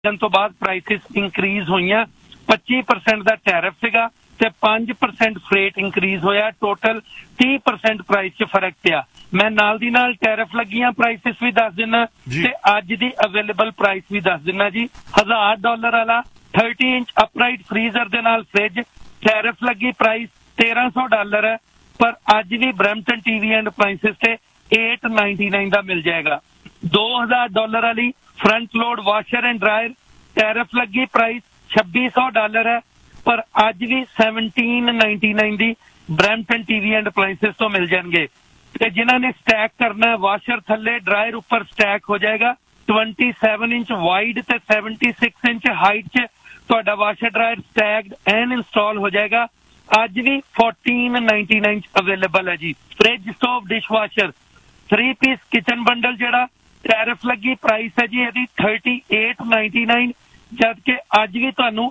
ਤੋਂ ਬਾਅਦ prices increase ਹੋਈਆਂ 25% ਦਾ ਟੈਰਿਫ ਸੀਗਾ ਤੇ 5% ਫਰੇਟ ਇੰਕਰੀਜ਼ ਹੋਇਆ ਟੋਟਲ 30% ਪ੍ਰਾਈਸ 'ਚ ਫਰਕ ਪਿਆ। ਮੈਂ ਨਾਲ ਦੀ ਨਾਲ ਟੈਰਿਫ ਲੱਗੀਆਂ ਪ੍ਰਾਈਸਿਸ ਵੀ ਦੱਸ ਦਿੰਦਾ ਤੇ ਅੱਜ ਦੀ ਅਵੇਲੇਬਲ ਪ੍ਰਾਈਸ ਵੀ ਦੱਸ ਦਿੰਦਾ ਜੀ। $1000 ਵਾਲਾ 30 ਇੰਚ ਅਪਰਾਈਟ ਫਰੀਜ਼ਰ ਦੇ ਨਾਲ ਫ੍ਰਿਜ ਟੈਰਿਫ ਲੱਗੀ ਪ੍ਰਾਈਸ $1300 ਹੈ, ਪਰ ਅੱਜ ਵੀ ਬਰੈਂਪਟਨ ਟੀਵੀ ਐਂਡ ਅਪਲਾਈਂਸਿਸ ਤੇ $899 ਦਾ ਮਿਲ ਜਾਏਗਾ। $2000 ਵਾਲੀ front load washer and dryer tariff लगी प्राइस $2600 है, पर अज भी 1799 दी ब्रैम्पटन टीवी एंड अप्लायंसेस तो मिल जाएंगे। ते जिन्हां ने स्टैक करना है वॉशर थल्ले ड्रायर ऊपर स्टैक हो जाएगा 27 इंच वाइड ते 76 इंच हाइट च तुहाडा washer dryer stacked and install हो जाएगा। अज भी 1499 अवेलेबल है जी। Fridge stove dish washer 3 piece kitchen bundle जिहड़ा टैरिफ लगी प्राइस है जी यदि 3899 जबकि अज भी तुहानू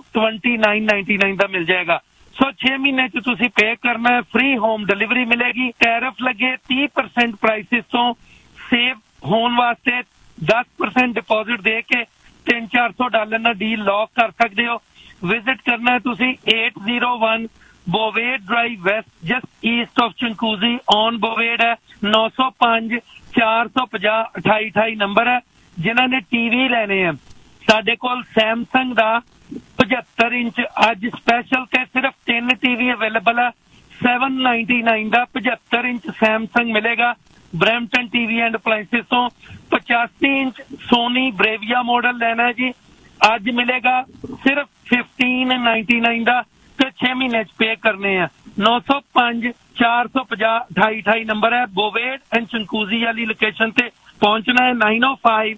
2999 का मिल जाएगा। सो 6 महीने च तुसी पे करना है, फ्री होम डिलीवरी मिलेगी। टैरिफ लगे 30% प्राइसिस तो सेव होने वास्ते 10% डिपॉजिट दे के $300-400 ना डील लॉक कर सकते हो। विजिट करना है तुसी 801 बोवेड drive waste just east of चंकूजी on बोवेड है। 905 450 2828 नंबर है। जिन्हों ने टीवी लेने हैं साडे कोल सैमसंग दा 75 इंच अज स्पेशल के सिर्फ 3 टीवी अवेलेबल है। 799 का 75 इंच सैमसंग मिलेगा। ब्रैम्पटन टीवी एंड अप्लायंसेस तो 85 इंच सोनी ब्रेविया मॉडल लेना है जी, अज मिलेगा सिर्फ 1599 का ते 6 महीने पे करने हैं। 905 450 2828 नंबर है। बोवेड एंड चंकूजी वाली लोकेशन से पहुंचना है 905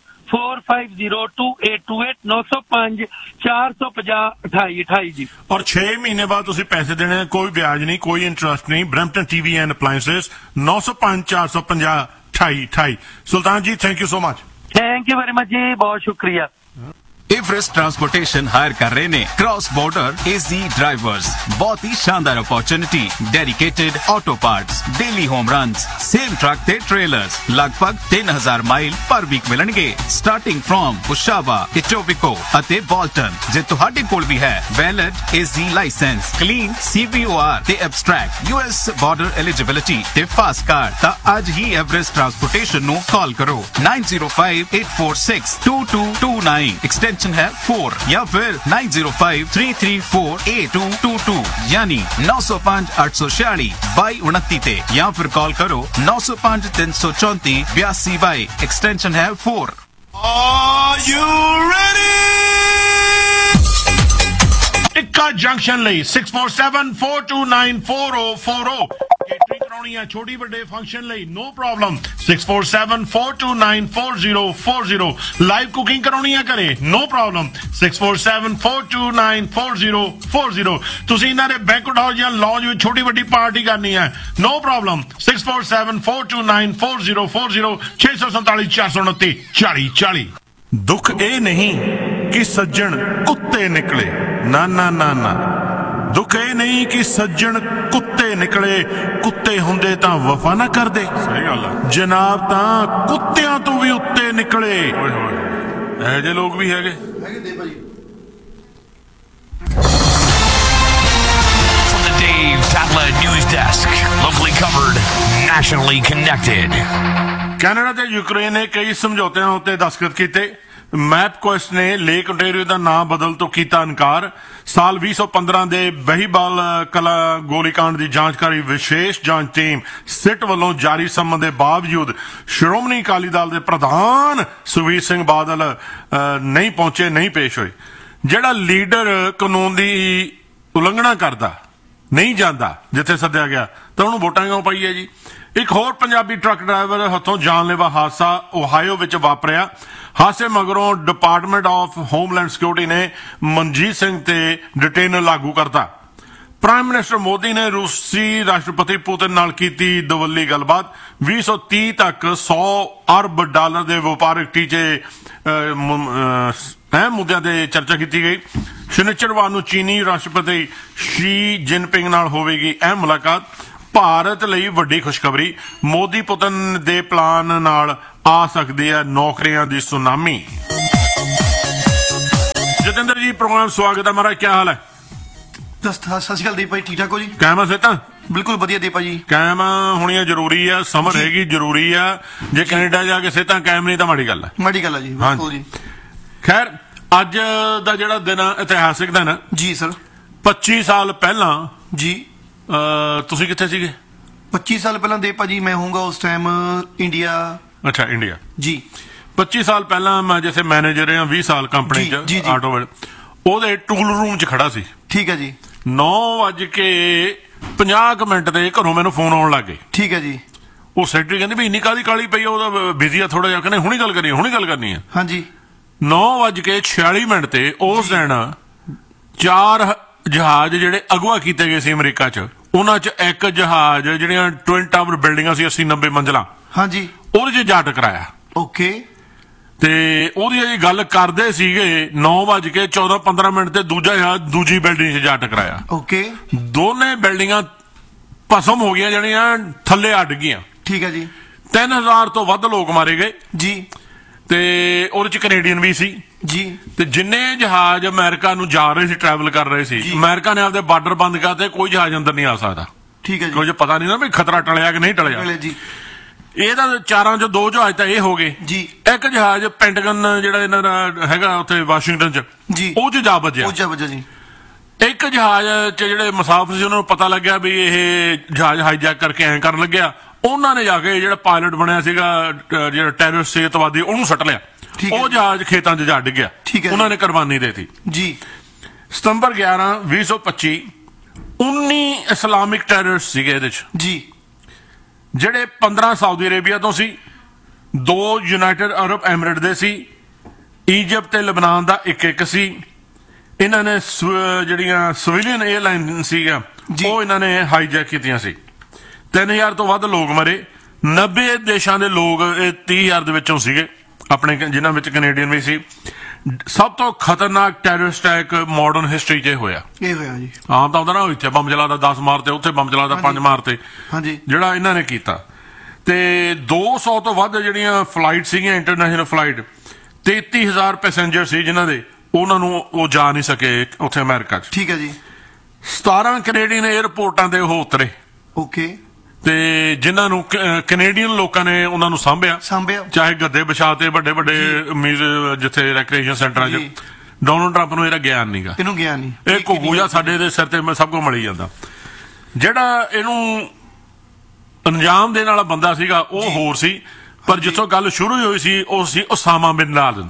450 2828 905 450 2828 जी। और 6 महीने बाद तुसी पैसे देने हैं, कोई ब्याज नहीं, कोई इंटरेस्ट नहीं। Brampton TV and appliances 905 450 2828। Sultan ji thank you so much. Thank you very much जी, बहुत शुक्रिया। एवरेस्ट ट्रांसपोर्टेशन हायर कर रहे ने क्रॉस बॉर्डर एजी ड्राइवर्स। बहुत ही शानदार opportunity, dedicated auto parts, daily home runs, same truck ते ट्रेलर्स लगभग 3000 माइल पर वीक मिलणगे स्टार्टिंग फ्रॉम बुशावा, इटोबिको अते बॉल्टन। जे तुहाडे कोल भी है वैलिड एजी लाइसेंस, क्लीन CVOR ते एब्स्ट्रैक्ट US बॉर्डर एलिजिबिलिटी ते फास्ट कार्ड ता आज ही एवरेस्ट ट्रांसपोर्टेशन नु कॉल करो 905 846 2229 एक्सटेंशन है 4 या फिर 905 334 8222 यानी 905 846 2229 ते या फिर कॉल करो 905 334 8222 एक्सटेंशन है 4। Are you ready? Tikka junction ਲਈ 6474294040 ਕੇਟਰਿੰਗ ਕਰਾਉਣੀ ਹੈ ਛੋਟੀ ਵੱਡੇ ਫੰਕਸ਼ਨ ਲਈ ਨੋ ਪ੍ਰੋਬਲਮ 6474294040 ਲਾਈਵ ਕੁਕਿੰਗ ਕਰਾਉਣੀ ਹੈ ਘਰੇ ਨੋ ਪ੍ਰੋਬਲਮ 6474294040 ਤੁਸੀਂ ਇਹਨਾਂ ਦੇ ਬੈਂਕਟ ਹਾਲ ਜਾਂ ਲੌਂਜ ਵਿੱਚ ਛੋਟੀ ਵੱਡੀ ਪਾਰਟੀ ਕਰਨੀ ਹੈ ਨੋ ਪ੍ਰੋਬਲਮ 6474294040 647 429 4040। ਦੁੱਖ ਇਹ ਨਹੀਂ ਕਿ ਸੱਜਣ ਕੁੱਤੇ ਨਿਕਲੇ, ਨਾ ਨਾ ਨਾ ਨਾ, ਦੁੱਖ ਇਹ ਨਹੀਂ ਕਿ ਸੱਜਣ ਕੁੱਤੇ ਨਿਕਲੇ, ਕੁੱਤੇ ਹੁੰਦੇ ਤਾਂ ਵਫਾ ਨਾ ਕਰਦੇ। ਸਹੀ ਗੱਲ ਹੈ ਜਨਾਬ, ਤਾਂ ਕੁੱਤਿਆਂ ਤੋਂ ਵੀ ਉੱਤੇ ਨਿਕਲੇ। ਓਏ ਹੋਏ ਇਹੋ ਜਿਹੇ ਲੋਕ ਵੀ ਹੈਗੇ। From the Dave Tatla News Desk, locally covered, nationally connected. Canada ਤੇ ਯੂਕਰੇਨ ਨੇ ਕਈ ਸਮਝੌਤਿਆਂ ਉੱਤੇ ਦਸਤਖਤ ਕੀਤੇ। ਮੈਪਕੁਐਸਟ ਨੇ ਲੇਕ ontario ਦਾ ਨਾਮ ਬਦਲ ਤੋਂ ਕੀਤਾ ਇਨਕਾਰ। ਸਾਲ 2015 ਦੇ ਬਹੀਬਾਲ ਕਲਾ ਗੋਲੀकांड ਦੀ ਜਾਂਚਕਾਰੀ ਵਿਸ਼ੇਸ਼ ਜਾਂਚ ਟੀਮ ਸਿਟ ਵੱਲੋਂ ਜਾਰੀ ਸੰਮਨ ਦੇ ਬਾਵਜੂਦ ਸ਼੍ਰੋਮਣੀ ਅਕਾਲੀ ਦਲ ਦੇ ਪ੍ਰਧਾਨ ਸੁਖਬੀਰ ਸਿੰਘ ਬਾਦਲ ਨਹੀਂ ਪਹੁੰਚੇ, ਨਹੀਂ ਪੇਸ਼ ਹੋਏ। ਜਿਹੜਾ ਲੀਡਰ ਕਾਨੂੰਨ ਦੀ ਉਲੰਘਣਾ ਕਰਦਾ ਨਹੀਂ ਜਾਂਦਾ ਜਿੱਥੇ ਸੱਦਿਆ ਗਿਆ ਤਾਂ ਉਹਨੂੰ ਵੋਟਾਂ ਕਿਉਂ ਪਾਈਏ ਜੀ। ਇੱਕ ਹੋਰ ਪੰਜਾਬੀ ਟਰੱਕ ਡਰਾਈਵਰ ਹੱਥੋਂ ਜਾਨਲੇਵਾ ਹਾਦਸਾ ਓਹਾਇਓ ਵਿੱਚ ਵਾਪਰਿਆ। ਹਾਦਸੇ ਮਗਰੋਂ ਡਿਪਾਰਟਮੈਂਟ ਆਫ ਹੋਮਲੈਂਡ ਸਿਕਿਉਰਿਟੀ ਨੇ ਮਨਜੀਤ ਸਿੰਘ ਤੇ ਡਿਟੇਨ ਲਾਗੂ ਕਰਤਾ। ਪ੍ਰਾਈਮ ਮਿਨਿਸਟਰ ਮੋਦੀ ਨੇ ਰੂਸੀ ਰਾਸ਼ਟਰਪਤੀ ਪੁਤਿਨ ਨਾਲ ਕੀਤੀ ਦਵੱਲੀ ਗੱਲਬਾਤ। 2030 ਤੱਕ $100 ਅਰਬ ਦੇ ਵਪਾਰਕ ਟੀਚੇ ਅਹਿਮ ਮੁੱਦਿਆਂ ਤੇ ਚਰਚਾ ਕੀਤੀ ਗਈ। ਸ਼ਨੀਚਰਵਾਰ ਨੂੰ ਚੀਨੀ ਰਾਸ਼ਟਰਪਤੀ ਸ਼ੀ ਜਿਨਪਿੰਗ ਨਾਲ ਹੋਵੇਗੀ ਅਹਿਮ ਮੁਲਾਕਾਤ। ਭਾਰਤ ਲਈ ਵੱਡੀ ਖੁਸ਼ਖਬਰੀ, ਮੋਦੀ ਪੁਤਨ ਦੇ ਪਲਾਨ ਨਾਲ ਆ ਸਕਦੀ ਹੈ ਨੌਕਰੀਆਂ ਦੀ ਸੁਨਾਮੀ। ਜਤਿੰਦਰ ਜੀ ਪ੍ਰੋਗਰਾਮ ਸਵਾਗਤ ਹੈ ਮਹਾਰਾਜ, ਕੀ ਹਾਲ ਹੈ? ਸਤਿ ਸ਼੍ਰੀ ਅਕਾਲ ਦੀਪ ਭਾਈ, ਠੀਕ ਠਾਕ ਹੋ ਜੀ? ਕਾਇਮ ਆ ਸਿਹਤਾਂ? ਬਿਲਕੁਲ ਵਧੀਆ ਦੀਪ ਭਾਈ। ਕਾਇਮ ਹੋਣੀਆਂ ਜ਼ਰੂਰੀ ਆ, ਸਮਰ ਹੈਗੀ ਜ਼ਰੂਰੀ ਆ। ਜੇ ਕੈਨੇਡਾ ਜਾ ਕੇ ਸਿਹਤਾਂ ਕਾਇਮ ਨਹੀਂ ਤਾਂ ਮਾੜੀ ਗੱਲ ਹੈ। ਮਾੜੀ ਗੱਲ ਹੈ ਜੀ, ਬਿਲਕੁਲ ਜੀ। ਖੈਰ ਅੱਜ ਦਾ ਜਿਹੜਾ ਦਿਨ ਇਤਿਹਾਸਿਕ ਦਿਨ ਜੀ ਸਰ। 25 ਸਾਲ ਪਹਿਲਾਂ ਜੀ ਤੁਸੀਂ ਕਿੱਥੇ ਸੀਗੇ? 25 ਸਾਲ ਪਹਿਲਾਂ ਦੀਪ ਭਾਜੀ ਮੈਂ ਹੋਊਂਗਾ ਉਸ ਟਾਈਮ ਇੰਡੀਆ। ਅੱਛਾ, ਇੰਡੀਆ ਜੀ। 25 ਸਾਲ ਪਹਿਲਾਂ ਮੈਂ ਜਿੱਥੇ ਮੈਨੇਜਰ ਰਿਹਾ 20 ਸਾਲ ਕੰਪਨੀ ਚ ਆਟੋ ਵੇਲ, ਉਹਦੇ ਟੂਲ ਰੂਮ ਚ ਖੜਾ ਸੀ। ਠੀਕ ਹੈ ਜੀ। 9:50 ਤੇ ਘਰੋਂ ਮੈਨੂੰ ਫੋਨ ਆਉਣ ਲੱਗ ਗਏ। ਠੀਕ ਹੈ ਜੀ। ਉਹ ਸੈਕਟਰੀ ਕਹਿੰਦੇ ਵੀ ਇੰਨੀ ਕਾਹਦੀ ਕਾਲੀ ਪਈ ਆ, ਉਹਦਾ ਬਿਜ਼ੀ ਆ ਥੋੜਾ ਜਿਹਾ, ਕਹਿੰਦੇ ਹੁਣੀ ਗੱਲ ਕਰਨੀ ਆ। ਹਾਂਜੀ। 9:46 ਤੇ ਉਸ ਦਿਨ 4 ਜਹਾਜ਼ ਜਿਹੜੇ ਅਗਵਾ ਕੀਤੇ ਗਏ ਸੀ ਅਮਰੀਕਾ ਚ, ਉਹਨਾਂ ਚ ਇੱਕ ਜਹਾਜ਼ ਜਿਹੜੀਆਂ ਟਵਿਨ ਟਾਵਰ ਬਿਲਡਿੰਗਾਂ ਸੀ 80-90 ਮੰਜ਼ਲਾਂ, ਹਾਂਜੀ, ਉਹਦੇ ਚ ਜਾ ਟਕਰਾਇਆ। ਓਕੇ। ਤੇ ਉਹਦੀ ਜੀ ਗੱਲ ਕਰਦੇ ਸੀਗੇ 9:14-15 ਤੇ ਦੂਜਾ ਜਹਾਜ਼ ਦੂਜੀ ਬਿਲਡਿੰਗ 'ਚ ਜਾ ਟਕਰਾਇਆ। ਓਕੇ। ਦੋਨੇ ਬਿਲਡਿੰਗਾਂ ਭਸਮ ਹੋ ਗਈਆਂ, ਜਿਹੜੀਆਂ ਥੱਲੇ ਅੱਡ ਗਈਆਂ। ਠੀਕ ਹੈ ਜੀ। 3000 ਤੋਂ ਵੱਧ ਲੋਕ ਮਾਰੇ ਗਏ ਜੀ। ਤੇ ਉਹਦੇ ਚ ਕੈਨੇਡੀਅਨ ਵੀ ਸੀ ਜੀ। ਤੇ ਜਿੰਨੇ ਜਹਾਜ਼ ਅਮਰੀਕਾ ਨੂੰ ਜਾ ਰਹੇ ਸੀ, ਟਰੈਵਲ ਕਰ ਰਹੇ ਸੀ, ਅਮਰੀਕਾ ਨੇ ਆਪਦੇ ਬਾਰਡਰ ਬੰਦ ਕਰਤੇ, ਕੋਈ ਜਹਾਜ਼ ਅੰਦਰ ਨਹੀਂ ਆ ਸਕਦਾ। ਠੀਕ ਹੈ ਜੀ। ਕੁਝ ਪਤਾ ਨਹੀਂ ਨਾ ਵੀ ਖਤਰਾ ਟਲਿਆ ਕਿ ਨਹੀਂ ਟਲਿਆ ਜੀ। ਇਹ ਤਾਂ 4 ਚੋਂ 2 ਜਹਾਜ਼ ਤਾਂ ਇਹ ਹੋ ਗਏ ਜੀ। ਇੱਕ ਜਹਾਜ਼ ਪੈਂਟਾਗਨ ਜਿਹੜਾ ਇਹਨਾਂ ਦਾ ਹੈਗਾ ਉੱਥੇ ਵਾਸ਼ਿੰਗਟਨ ਚ ਜੀ, ਉਹ ਚ ਜਾ ਵੱਜਿਆ। ਜੀ। ਇੱਕ ਜਹਾਜ਼ ਚ ਜਿਹੜੇ ਮੁਸਾਫਰ ਸੀ ਉਹਨਾਂ ਨੂੰ ਪਤਾ ਲੱਗਿਆ ਵੀ ਇਹ ਜਹਾਜ਼ ਹਾਈਜੈਕ ਕਰਕੇ ਐਂ ਕਰਨ ਲੱਗਿਆ, ਉਹਨਾਂ ਨੇ ਜਾ ਕੇ ਜਿਹੜਾ ਪਾਇਲਟ ਬਣਿਆ ਸੀਗਾ, ਜਿਹੜਾ ਟੈਰਰਿਸਟ ਸੀ ਅਤਵਾਦੀ, ਉਹਨੂੰ ਸੱਟ ਲਿਆ। ਉਹ ਜਹਾਜ਼ ਖੇਤਾਂ 'ਚ ਜਾ ਡਿੱਗਿਆ। ਉਹਨਾਂ ਨੇ ਕੁਰਬਾਨੀ ਦੇਤੀ ਜੀ। ਸਤੰਬਰ 11, 2025 19 ਇਸਲਾਮਿਕ ਟੈਰਰਿਸਟ ਸੀਗੇ ਇਹਦੇ ਚ ਜੀ, ਜਿਹੜੇ 15 ਸਾਊਦੀ ਅਰੇਬੀਆ ਤੋਂ ਸੀ, 2 ਯੂਨਾਈਟਿਡ ਅਰਬ ਐਮਿਰੇਟ ਦੇ ਸੀ, ਈਜਿਪਟ ਤੇ ਲਬਨਾਨ ਦਾ ਇੱਕ ਸੀ। ਇਹਨਾਂ ਨੇ ਜਿਹੜੀਆਂ ਸਿਵਿਲੀਅਨ 에ਅਰਲਾਈਨ ਸੀਗਾ ਉਹ ਇਹਨਾਂ ਨੇ ਹਾਈਜੈਕ ਕੀਤੀਆਂ ਸੀ। 3000 ਤੋਂ ਵੱਧ ਲੋਕ ਮਰੇ। 90 ਦੇਸ਼ਾਂ ਦੇ ਲੋਕ ਇਹ 30,000 ਦੇ ਵਿੱਚੋਂ ਸੀਗੇ, ਆਪਣੇ ਜਿਨ੍ਹਾਂ ਵਿੱਚ ਕੈਨੇਡੀਅਨ ਵੀ ਸੀ। ਸਭ ਤੋਂ ਖਤਰਨਾਕ ਟੈਰਰਿਸਟ ਅਟੈਕ ਮਾਡਰਨ ਹਿਸਟਰੀ 'ਚ ਹੋਇਆ ਜੀ। ਆਮ ਤਾਂ ਹੁੰਦਾ ਨਾ, ਇੱਥੇ ਬੰਬ ਚਲਾਦਾ 10 ਮਾਰਤੇ, ਉੱਥੇ ਬੰਬ ਚਲਾਦਾ 5 ਮਾਰਤੇ, ਜਿਹੜਾ ਇਹਨਾਂ ਨੇ ਕੀਤਾ। ਤੇ 200 ਤੋਂ ਵੱਧ ਜਿਹੜੀਆਂ ਫਲਾਈਟ ਸੀਗੀਆਂ, ਇੰਟਰਨੈਸ਼ਨਲ ਫਲਾਈਟ, 33,000 ਪੈਸੇਂਜਰ ਸੀ ਜਿਨ੍ਹਾਂ ਦੇ, ਉਹਨਾਂ ਨੂੰ ਉਹ ਜਾ ਨਹੀਂ ਸਕੇ ਉੱਥੇ ਅਮਰੀਕਾ 'ਚ। ਠੀਕ ਹੈ ਜੀ। 17 ਕੈਨੇਡੀਅਨ 에ਅਰਪੋਰਟਾਂ ਤੇ ਉਹ ਉਤਰੇ। ਓਕੇ। ਤੇ ਜਿਨ੍ਹਾਂ ਨੂੰ ਕੈਨੇਡੀਅਨ ਲੋਕਾਂ ਨੇ ਉਹਨਾਂ ਨੂੰ ਸਾਂਭਿਆ, ਚਾਹੇ ਗੱਦੇ ਵਿਛਾਤੇ ਵੱਡੇ ਵੱਡੇ ਜਿੱਥੇ ਰੈਕ੍ਰੀਏਸ਼ਨ ਸੈਂਟਰਾਂ 'ਚ। ਡੋਨਲਡ ਟਰੰਪ ਨੂੰ ਇਹਦਾ ਗਿਆਨ ਨਹੀਂਗਾ, ਇਹ ਘੁੱਗੂ ਸਾਡੇ ਦੇ ਸਿਰ ਤੇ ਸਭ ਕੁਝ ਮਲੀ ਜਾਂਦਾ। ਜਿਹੜਾ ਇਹਨੂੰ ਅੰਜਾਮ ਦੇਣ ਵਾਲਾ ਬੰਦਾ ਸੀਗਾ ਉਹ ਹੋਰ ਸੀ, ਪਰ ਜਿੱਥੋਂ ਗੱਲ ਸ਼ੁਰੂ ਹੋਈ ਸੀ ਉਹ ਸੀ ਉਸਾਮਾ ਬਿਨ ਲਾਦਨ।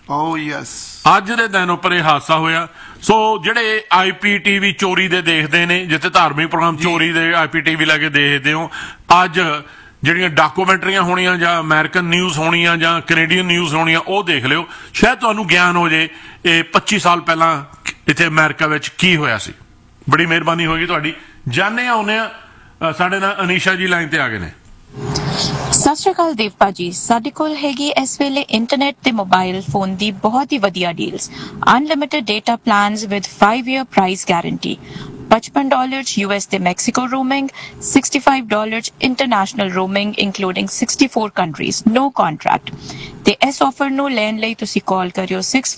ਅੱਜ ਦੇ ਦਿਨ ਉੱਪਰ ਇਹ ਹਾਦਸਾ ਹੋਇਆ। ਸੋ ਜਿਹੜੇ IPTV ਚੋਰੀ ਦੇ ਦੇਖਦੇ ਨੇ, ਜਿੱਥੇ ਧਾਰਮਿਕ ਪ੍ਰੋਗਰਾਮ ਚੋਰੀ ਦੇ IPTV ਲੈ ਕੇ ਦੇਖਦੇ ਹੋ, ਅੱਜ ਜਿਹੜੀਆਂ ਡਾਕੂਮੈਂਟਰੀਆਂ ਹੋਣੀਆਂ ਜਾਂ ਅਮਰੀਕਨ ਨਿਊਜ਼ ਹੋਣੀਆਂ ਜਾਂ ਕੈਨੇਡੀਅਨ ਨਿਊਜ਼ ਹੋਣੀਆਂ, ਉਹ ਦੇਖ ਲਿਓ, ਸ਼ਾਇਦ ਤੁਹਾਨੂੰ ਗਿਆਨ ਹੋ ਜੇ ਇਹ 25 ਸਾਲ ਪਹਿਲਾਂ ਇੱਥੇ ਅਮਰੀਕਾ ਵਿੱਚ ਕੀ ਹੋਇਆ ਸੀ। ਬੜੀ ਮਿਹਰਬਾਨੀ ਹੋਏਗੀ ਤੁਹਾਡੀ। ਜਾਣੇ ਆਉਂਦੇ ਆ, ਸਾਡੇ ਨਾਲ ਅਨੀਸ਼ਾ ਜੀ ਲਾਈਨ ਤੇ ਆ ਗਏ ਨੇ। ਸਤਿ ਸ਼੍ਰੀ ਅਕਾਲ ਦੀਪ ਭਾਜੀ, ਸਾਡੇ ਕੋਲ ਹੈਗੀ ਇਸ ਵੇਲੇ ਇੰਟਰਨੈਟ ਤੇ ਮੋਬਾਈਲ ਫੋਨ ਦੀ ਬਹੁਤ ਹੀ ਵਧੀਆ deals. Unlimited data plans with 5-year price guarantee, $55 US ਤੇ Mexico roaming, $65 international roaming including 64 countries, no contract। ਤੇ ਇਸ ਆਫਰ ਨੂੰ ਲੈਣ ਲਈ ਤੁਸੀਂ ਕਾਲ ਕਰਿਓ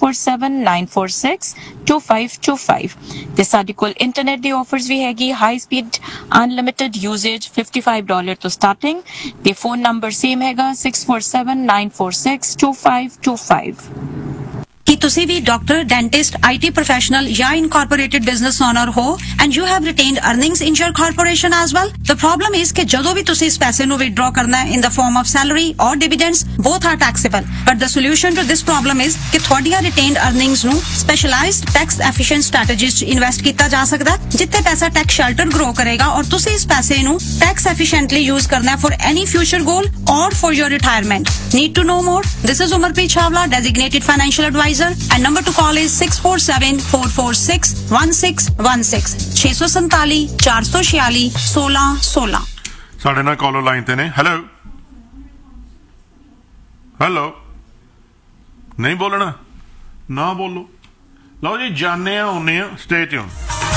647-946-2525। ਤੇ ਸਾਡੇ ਕੋਲ ਇੰਟਰਨੈਟ ਦੀ ਆਫਰਸ ਵੀ ਹੈਗੀ, ਹਾਈ ਸਪੀਡ ਅਨਲਿਮਿਟਿਡ ਯੂਜ਼ੇਜ $55 ਤੋਂ ਸਟਾਰਟਿੰਗ। ਤੇ ਫੋਨ ਨੰਬਰ ਸੇਮ ਹੈਗਾ 647-946-2525। ਕੀ ਤੁਸੀਂ ਵੀ ਡਾਕਟਰ, ਡੈਂਟਿਸਟ, IT ਪ੍ਰੋਫੈਸ਼ਨਲ ਜਾਂ ਇਨਕਾਰਪੋਰੇਟਡ ਬਿਜ਼ਨਸ ਓਨਰ ਹੋ and you have ਰਿਟੇਨਡ earnings in your corporation as well? The problem is ਕਿ ਜਦੋਂ ਵੀ ਤੁਸੀਂ ਇਸ ਪੈਸੇ ਨੂੰ ਵਿਦਡਰਾ ਕਰਨਾ ਹੈ ਇਨ ਦ ਫਾਰਮ ਆਫ ਸੈਲਰੀ ਔਰ ਡਿਵੀਡੈਂਡਸ, both are taxable. But the solution to this problem is ਕਿ ਤੁਹਾਡੀਆਂ ਰਿਟੇਨਡ ਅਰਨਿੰਗਸ ਨੂੰ ਸਪੈਸ਼ਲਾਈਜ਼ਡ ਟੈਕਸ ਐਫੀਸ਼ੀਐਂਟ ਸਟ੍ਰੈਟੇਜੀਜ਼ 'ਚ ਇਨਵੈਸਟ ਕੀਤਾ ਜਾ ਸਕਦਾ, ਜਿੱਥੇ ਪੈਸਾ ਟੈਕਸ ਸ਼ੈਲਟਰ ਗਰੋ ਕਰੇਗਾ ਔਰ ਤੁਸੀਂ ਇਸ ਪੈਸੇ ਨੂੰ ਟੈਕਸ ਐਫੀਸ਼ੀਐਂਟਲੀ ਯੂਜ਼ ਕਰਨਾ ਹੈ ਫॉर ਐਨੀ ਫਿਊਚਰ ਗੋਲ ਔਰ for your retirement. Need to know more? This is Umarpreet Chawla, designated financial advisor, and number to call is 647-446-1616, 647-446-1616। ਸਾਡੇ ਨਾਲ ਕਾਲਰ ਲਾਈਨ ਤੇ ਨੇ। ਹੈਲੋ ਨਹੀਂ ਬੋਲਣਾ, ਨਾ ਬੋਲੋ। ਲਓ ਜੀ, ਜਾਣੇ ਆ, ਆਉਂਦੇ ਆ, ਸਟੇ ਟਿਊਨ।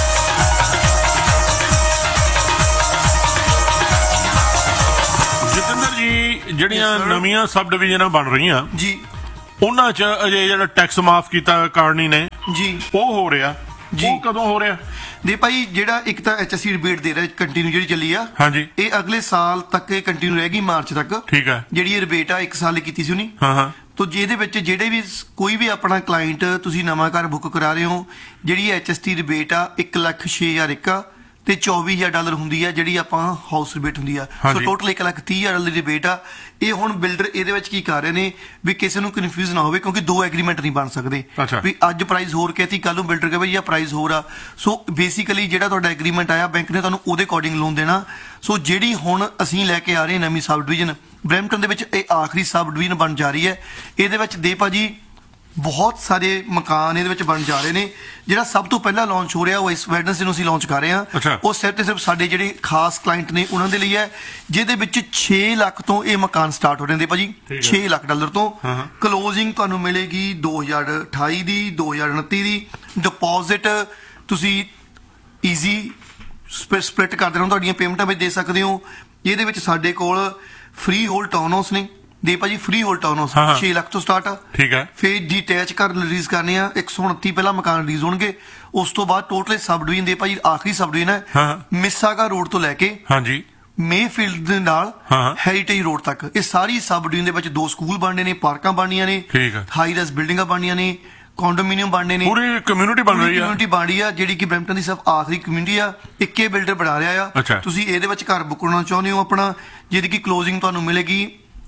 ਜਤਿੰਦਰ ਜੀ, ਜਿਹੜੀਆਂ ਨਵੀਆਂ ਸਬ ਡਿਵੀਜ਼ਨਾਂ ਬਣ ਰਹੀਆਂ ਜੀ, ਉਹਨਾਂ 'ਚ ਅਜੇ ਜਿਹੜਾ ਟੈਕਸ ਮਾਫ ਕੀਤਾ ਕਾਰਨੀ ਨੇ, ਜੀ ਉਹ ਹੋ ਰਿਹਾ ਜੀ। ਉਹ ਕਦੋਂ ਹੋ ਰਿਹਾ ਦੇ ਭਾਈ ਜਿਹੜਾ ਇੱਕ ਤਾਂ HSC ਰਿਬੇਟ ਦੇ ਰਿਹਾ ਕੰਟੀਨਿਊ ਜਿਹੜੀ ਚੱਲੀ ਆ, ਹਾਂਜੀ ਇਹ ਅਗਲੇ ਸਾਲ ਤੱਕ ਇਹ ਕੰਟੀਨਿਊ ਰਹੇਗੀ, ਮਾਰਚ ਤੱਕ। ਠੀਕ ਹੈ। ਜਿਹੜੀ ਇਹ ਰਿਬੇਟ ਆ 1 ਸਾਲ ਲਈ ਕੀਤੀ ਸੀ ਉਹਨੇ। ਹਾਂ ਤੋ ਜਿਹਦੇ ਵਿੱਚ ਜਿਹੜੇ ਵੀ ਕੋਈ ਵੀ ਆਪਣਾ ਕਲਾਇੰਟ ਤੁਸੀਂ ਨਵਾਂ ਘਰ ਬੁੱਕ ਕਰਾ ਰਹੇ ਹੋ, ਜਿਹੜੀ HST ਰਿਬੇਟ ਆ 1,06,001 ਆ ਤੇ $24,000 ਹੁੰਦੀ ਆ ਜਿਹੜੀ ਆਪਾਂ ਹਾਊਸ ਰਿਬੇਟ ਹੁੰਦੀ ਆ। ਸੋ ਟੋਟਲ 1,30,000 ਦੀ ਰਿਬੇਟ ਆ। ਇਹ ਹੁਣ ਬਿਲਡਰ ਇਹਦੇ ਵਿੱਚ ਕੀ ਕਰ ਰਹੇ ਨੇ ਵੀ ਕਿਸੇ ਨੂੰ ਕਨਫਿਊਜ਼ ਨਾ ਹੋਵੇ, ਕਿਉਂਕਿ 2 ਐਗਰੀਮੈਂਟ ਨਹੀਂ ਬਣ ਸਕਦੇ ਵੀ ਅੱਜ ਪ੍ਰਾਈਸ ਹੋਰ ਕਹਤੀ ਕੱਲ ਨੂੰ ਬਿਲਡਰ ਕਹੇ ਜਾਂ ਪ੍ਰਾਈਸ ਹੋਰ ਆ। ਸੋ ਬੇਸਿਕਲੀ ਜਿਹੜਾ ਤੁਹਾਡਾ ਐਗਰੀਮੈਂਟ ਆਇਆ ਬੈਂਕ ਨੇ ਤੁਹਾਨੂੰ ਉਹਦੇ ਅਕੋਰਡਿੰਗ ਲੋਨ ਦੇਣਾ। ਸੋ ਜਿਹੜੀ ਹੁਣ ਅਸੀਂ ਲੈ ਕੇ ਆ ਰਹੇ ਨਵੀਂ ਸਬ ਡਿਵੀਜ਼ਨ ਬਰੈਂਪਟਨ ਦੇ ਵਿੱਚ, ਇਹ ਆਖਰੀ ਸਬ ਡਿਵੀਜ਼ਨ ਬਣ ਜਾ ਰਹੀ ਹੈ। ਇਹਦੇ ਵਿੱਚ ਦੇ ਭਾਜੀ ਬਹੁਤ ਸਾਰੇ ਮਕਾਨ ਇਹਦੇ ਵਿੱਚ ਬਣ ਜਾ ਰਹੇ ਨੇ। ਜਿਹੜਾ ਸਭ ਤੋਂ ਪਹਿਲਾਂ ਲਾਂਚ ਹੋ ਰਿਹਾ ਉਹ ਇਸ ਵੈਡਨਸਡੇ ਨੂੰ ਅਸੀਂ ਲਾਂਚ ਕਰ ਰਹੇ ਹਾਂ। ਉਹ ਸਿਰਫ ਤੇ ਸਿਰਫ ਸਾਡੇ ਜਿਹੜੇ ਖਾਸ ਕਲਾਇੰਟ ਨੇ ਉਹਨਾਂ ਦੇ ਲਈ ਹੈ, ਜਿਹਦੇ ਵਿੱਚ 6 ਲੱਖ ਤੋਂ ਇਹ ਮਕਾਨ ਸਟਾਰਟ ਹੋ ਰਹੇ ਨੇ ਭਾਜੀ। $6 ਲੱਖ ਤੋਂ ਕਲੋਜ਼ਿੰਗ ਤੁਹਾਨੂੰ ਮਿਲੇਗੀ 2028 ਦੀ, 2029 ਦੀ। ਡਿਪੋਜ਼ਿਟ ਤੁਸੀਂ ਈਜ਼ੀ ਸਪਲਿਟ ਕਰ ਦੇਣਾ, ਤੁਹਾਡੀਆਂ ਪੇਮੈਂਟਾਂ ਵਿੱਚ ਦੇ ਸਕਦੇ ਹੋ। ਇਹਦੇ ਵਿੱਚ ਸਾਡੇ ਕੋਲ ਫ੍ਰੀ ਹੋਲਡ ਟਾਊਨ ਹਾਊਸ ਨੇ ਦੇ ਭਾਜੀ, free hold town house 6 lakh ਤੋਂ ਸਟਾਰਟ ਆ। ਠੀਕ ਹੈ। ਫਿਰ ਡੀਟੈਚ ਘਰ ਰਿਲੀਜ਼ ਕਰਨੇ ਆ, 129 ਪਹਿਲਾਂ ਮਕਾਨ ਰਿਲੀਜ਼ ਹੋਣਗੇ। ਉਸ ਤੋਂ ਬਾਅਦ ਟੋਟਲ ਸਬ ਡਿਵੀਜ਼ਨ ਦੇ ਭਾਜੀ ਆਖਰੀ ਸਬ ਡਿਵੀਜ਼ਨ ਹੈ ਮਿਸਾਗਾ ਰੋਡ ਤੋਂ ਲੈ ਕੇ ਮੇਫੀਲਡ ਦੇ ਨਾਲ ਹੈਰੀਟੇਜ ਰੋਡ ਤੱਕ। ਇਹ ਸਾਰੀ ਸਬ ਡਿਵੀਜ਼ਨ ਦੇ ਵਿੱਚ 2 ਸਕੂਲ ਬਣਨੇ ਨੇ, ਪਾਰਕਾਂ ਬਣਨੀਆਂ ਨੇ, ਹਾਈ ਰਾਈਜ਼ ਬਿਲਡਿੰਗਾਂ ਬਣਨੀਆਂ ਨੇ, ਕੰਡੋਮੀਨੀਅਮ ਬਣਨੇ ਨੇ, ਪੂਰੀ ਕਮਿਊਨਿਟੀ ਬਣ ਰਹੀ ਆ ਜਿਹੜੀ ਕਿ ਬਰੈਂਪਟਨ ਦੀ ਸਿਰਫ ਆਖਰੀ ਕਮਿਊਨਿਟੀ ਆ। ਇੱਕੇ ਬਿਲਡਰ ਬਣਾ ਰਿਹਾ ਆ। ਤੁਸੀਂ ਇਹਦੇ ਵਿੱਚ ਘਰ ਬੁੱਕ ਕਰਨਾ ਚਾਹੁੰਦੇ ਹੋ ਆਪਣਾ, ਜਿਹਦੀ ਕਿ ਕਲੋਜ਼ਿੰਗ ਤੁਹਾਨੂੰ ਮਿਲੇਗੀ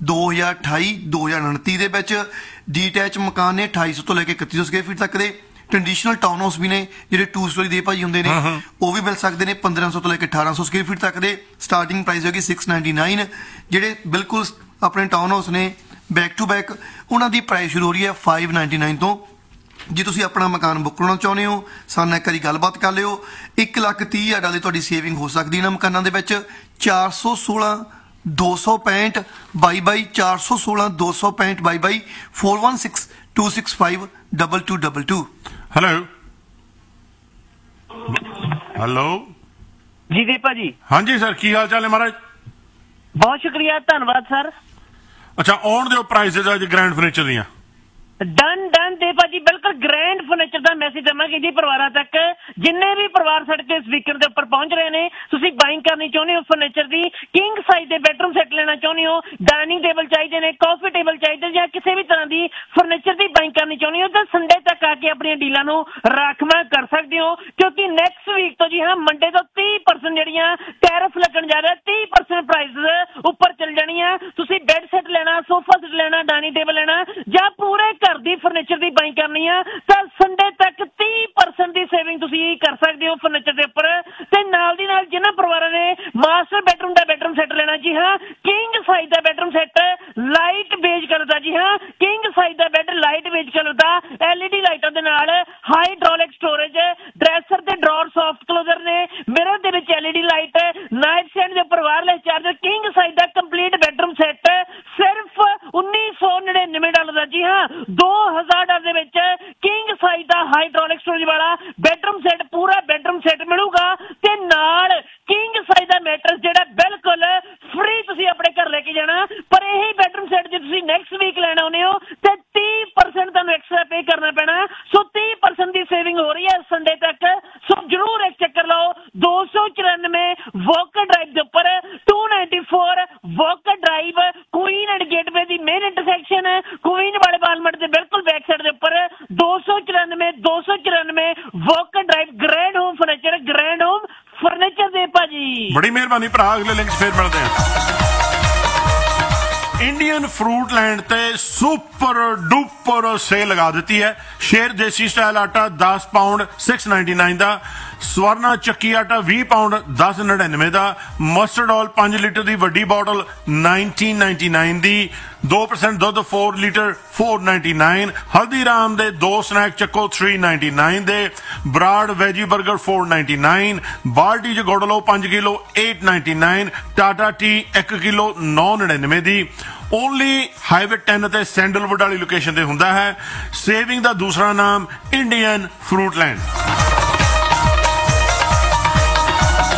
2028-2029 ਦੇ ਵਿੱਚ। ਡੀਟੈਚ ਮਕਾਨ ਨੇ 2800 ਤੋਂ ਲੈ ਕੇ 3100 ਸਕੁਅਰ ਫੀਟ ਤੱਕ ਦੇ। ਟ੍ਰੈਡੀਸ਼ਨਲ ਟਾਊਨ ਹਾਊਸ ਵੀ ਨੇ ਜਿਹੜੇ 2 ਸਟੋਰੀ ਦੇ ਭਾਜੀ ਹੁੰਦੇ ਨੇ, ਉਹ ਵੀ ਮਿਲ ਸਕਦੇ ਨੇ 1500 ਤੋਂ ਲੈ ਕੇ 1800 ਸਕੁਅਰ ਫੀਟ ਤੱਕ ਦੇ। ਸਟਾਰਟਿੰਗ ਪ੍ਰਾਈਸ ਹੋਗੀ 699। ਜਿਹੜੇ ਬਿਲਕੁਲ ਆਪਣੇ ਟਾਊਨ ਹਾਊਸ ਨੇ ਬੈਕ ਟੂ ਬੈਕ, ਉਹਨਾਂ ਦੀ ਪ੍ਰਾਈਸ ਸ਼ੁਰੂ ਹੋ ਰਹੀ ਹੈ 599 ਤੋਂ। ਜੇ ਤੁਸੀਂ ਆਪਣਾ ਮਕਾਨ ਬੁੱਕ ਕਰਨਾ ਚਾਹੁੰਦੇ ਹੋ ਸਾਡੇ ਨਾਲ ਇੱਕ ਵਾਰੀ ਗੱਲਬਾਤ ਕਰ ਲਿਓ। 1,30,000 ਦੀ ਤੁਹਾਡੀ ਸੇਵਿੰਗ ਹੋ ਸਕਦੀ ਇਹਨਾਂ ਮਕਾਨਾਂ ਦੇ ਵਿੱਚ। 416-265 22 416-265 22 416-265-2222। ਹੈਲੋ ਜੀ ਦੀਪ ਭਾਜੀ। ਹਾਂਜੀ ਸਰ, ਕੀ ਹਾਲ ਚਾਲ ਹੈ ਮਹਾਰਾਜ? ਬਹੁਤ ਸ਼ੁਕਰੀਆ, ਧੰਨਵਾਦ ਸਰ। ਅੱਛਾ, ਆਉਣ ਦਿਓ ਪ੍ਰਾਈਸਿਸ ਅੱਜ ਗ੍ਰੈਂਡ ਫਰਨੀਚਰ ਦੀਆਂ। ਡਨ ਦੇ ਭਾਜੀ, ਬਿਲਕੁਲ ਗ੍ਰੈਂਡ ਫਰਨੀਚਰ ਦਾ ਮੈਸੇਜ ਦੇਵਾਂਗੇ ਜੀ ਪਰਿਵਾਰਾਂ ਤੱਕ। ਜਿੰਨੇ ਵੀ ਪਰਿਵਾਰ ਸਾਡੇ ਤੇ ਇਸ ਵੀਕਐਂਡ ਦੇ ਉੱਪਰ ਪਹੁੰਚ ਰਹੇ ਨੇ, ਤੁਸੀਂ ਬਾਇੰਗ ਕਰਨੀ ਚਾਹੁੰਦੇ ਹੋ ਫਰਨੀਚਰ ਦੀ, ਕਿੰਗ ਸਾਈਜ਼ ਦੇ ਬੈਡਰੂਮ ਸੈੱਟ ਲੈਣਾ ਚਾਹੁੰਦੇ ਹੋ, ਡਾਈਨਿੰਗ ਟੇਬਲ ਚਾਹੀਦੇ ਨੇ, ਕਾਫੀ ਟੇਬਲ ਚਾਹੀਦੇ, ਜਾਂ ਕਿਸੇ ਵੀ ਤਰ੍ਹਾਂ ਦੀ ਫਰਨੀਚਰ ਦੀ ਬਾਇੰਗ ਕਰਨੀ ਚਾਹੁੰਦੇ ਹੋ, ਤਾਂ ਸੰਡੇ ਤੱਕ ਆ ਕੇ ਆਪਣੀਆਂ ਡੀਲਾਂ ਨੂੰ ਰਾਖਵਾਂ ਕਰ ਸਕਦੇ ਹੋ। ਕਿਉਂਕਿ ਨੈਕਸਟ ਵੀਕ ਤੋਂ ਜੀ ਹਾਂ ਮੰਡੇ ਤੋਂ 30% ਜਿਹੜੀਆਂ ਟੈਰਿਫ ਲੱਗਣ ਜਾ ਰਿਹਾ, 30% ਪ੍ਰਾਈਸ ਉੱਪਰ ਚੱਲ ਜਾਣੀਆਂ। ਤੁਸੀਂ ਬੈੱਡ ਸੈੱਟ ਲੈਣਾ, ਸੋਫਾ ਸੈੱਟ ਲੈਣਾ, ਡਾਈਨਿੰਗ ਟੇਬਲ ਲੈਣਾ, ਜਾਂ ਪੂਰੇ ਘਰ ਦੀ ਫਰਨੀਚਰ ਦੀ ਬਾਇੰਗ ਕਰਨੀ ਆ, ਤਾਂ ਸੰਡੇ ਤੱਕ 30% ਦੀ ਸੇਵਿੰਗ ਤੁਸੀਂ ਕਰ ਸਕਦੇ ਹੋ ਫਰਨੀਚਰ ਦੇ ਉੱਪਰ। ਤੇ ਨਾਲ ਦੀ ਨਾਲ ਜਿਹਨਾਂ ਪਰਿਵਾਰਾਂ ਨੇ ਮਾਸਟਰ ਬੈਡਰੂਮ ਦਾ ਬੈਡਰੂਮ ਸੈੱਟ ਲੈਣਾ, ਜੀ ਹਾਂ ਕਿੰਗ ਸਾਈਜ਼ ਦਾ bedroom set light beige colour ਦਾ, ਜੀ ਹਾਂ ਕਿੰਗ ਸਾਈਜ਼ ਦਾ ਬੈੱਡ ਲਾਈਟ ਬੇਜ ਕਲਰ ਦਾ, LED ਲਾਈਟਾਂ ਦੇ ਨਾਲ, ਹਾਈਡ੍ਰੋਲਿਕ ਸਟੋਰੇਜ, ਡਰੈਸਰ ਤੇ ਡਰਾਅਰ ਸੌਫਟ ਕਲੋਜ਼ਰ ਨੇ, ਮਿਰਰ ਦੇ ਵਿੱਚ LED ਲਾਈਟ, ਨਾਈਟ ਸਟੈਂਡ ਦੇ ਉੱਪਰ ਵਾਇਰਲੈਸ ਚਾਰਜਰ, ਕਿੰਗ ਸਾਈਜ਼ ਦਾ ਕੰਪਲੀਟ ਬੈਡਰੂਮ ਸੈੱਟ ਸਿਰਫ $1999 ਦਾ। ਜੀ ਹਾਂ $2000 ਦੇ ਵਿੱਚ ਕਿੰਗ ਸਾਈਜ਼ ਦਾ ਹਾਈਡ੍ਰੋਲਿਕ ਸਟੋਰੇਜ ਵਾਲਾ ਬੈਡਰੂਮ ਸੈੱਟ, ਪੂਰਾ ਬੈਡਰੂਮ ਸੈੱਟ ਮਿਲੂਗਾ। ਤੇ ਨਾਲ ਕਿੰਗ ਸਾਈਜ਼ ਦਾ ਮੈਟਰਸ ਜਿਹੜਾ ਬਿਲਕੁਲ ਫ੍ਰੀ ਤੁਸੀਂ ਆਪਣੇ ਘਰ ਲੈ ਕੇ ਜਾਣਾ। ਪਰ ਇਹੀ ਬੈਡਰੂਮ ਸੈੱਟ ਜੇ ਤੁਸੀਂ ਨੈਕਸਟ ਵੀਕ ਲੈਣਾ ਹੁੰਦੇ ਹੋ ਤੇ 30% ਤੁਹਾਨੂੰ ਐਕਸਟਰਾ ਪੇ ਕਰਨਾ ਪੈਣਾ। ਸੋ 30% ਦੀ ਸੇਵਿੰਗ ਹੋ ਰਹੀ ਹੈ ਸੰਡੇ ਤੱਕ। ਸੋ ਜਰੂਰ ਇੱਕ ਚੱਕਰ ਲਾਓ। 294 ਵੋਕਰ ਡਰਾਈਵ ਦੇ ਉੱਪਰ, 294 walker drive, Queen and gateway the main intersection, Queen ਵਾਲੇ ਵਾਲਮਾਰਟ ਦੇ ਬਿਲਕੁਲ ਬੈਕ ਸਾਈਡ ਦੇ ਉੱਪਰ 294 walker drive. Grand home furniture ਦੇ ਭਾਜੀ। ਬੜੀ ਮਿਹਰਬਾਨੀ ਭਰਾ, ਅਗਲੇ ਲਿੰਕ ਫੇਰ ਮਿਲਦੇ ਆ। ਇੰਡੀਅਨ ਫਰੂਟ ਲੈਂਡ ਤੇ ਸੁਪਰ ਡੁਪਰ ਸੇਲ ਲਗਾ ਦਿੱਤੀ ਹੈ। ਸ਼ੇਰ ਦੇਸੀ ਸਟਾਈਲ ਆਟਾ 10 ਪਾਉਂਡ 699 ਦਾ, ਸਵਰਨਾ ਚੱਕੀ ਆਟਾ 20 ਪਾਉਂਡ 1099 ਦਾ, ਮਸਟਰਡ ਆਇਲ 5 ਲੀਟਰ ਦੀ ਵੱਡੀ ਬੋਟਲ 1999 ਦੀ, 2% ਦੁੱਧ 4 ਲੀਟਰ 499, ਹਲਦੀਰਾਮ ਦੇ 2 ਸਨੈਕ ਚੱਕੋ 399 ਦੇ, ਬਰਾੜ ਵੈਜੀ 버ਗਰ 499, ਬਾਲਟੀ ਚ ਗੁੜ ਲਓ 5 ਕਿਲੋ 899, ਟਾਟਾ ਟੀ 1 ਕਿਲੋ 999 ਦੀ। ਓਨਲੀ ਹਾਈਵੇ 10 ਤੇ ਸੈਂਡਲਵੁੱਡ ਵਾਲੀ ਲੋਕੇਸ਼ਨ ਤੇ ਹੁੰਦਾ ਹੈ। ਸੇਵਿੰਗ ਦਾ ਦੂਸਰਾ ਨਾਮ Indian fruit land.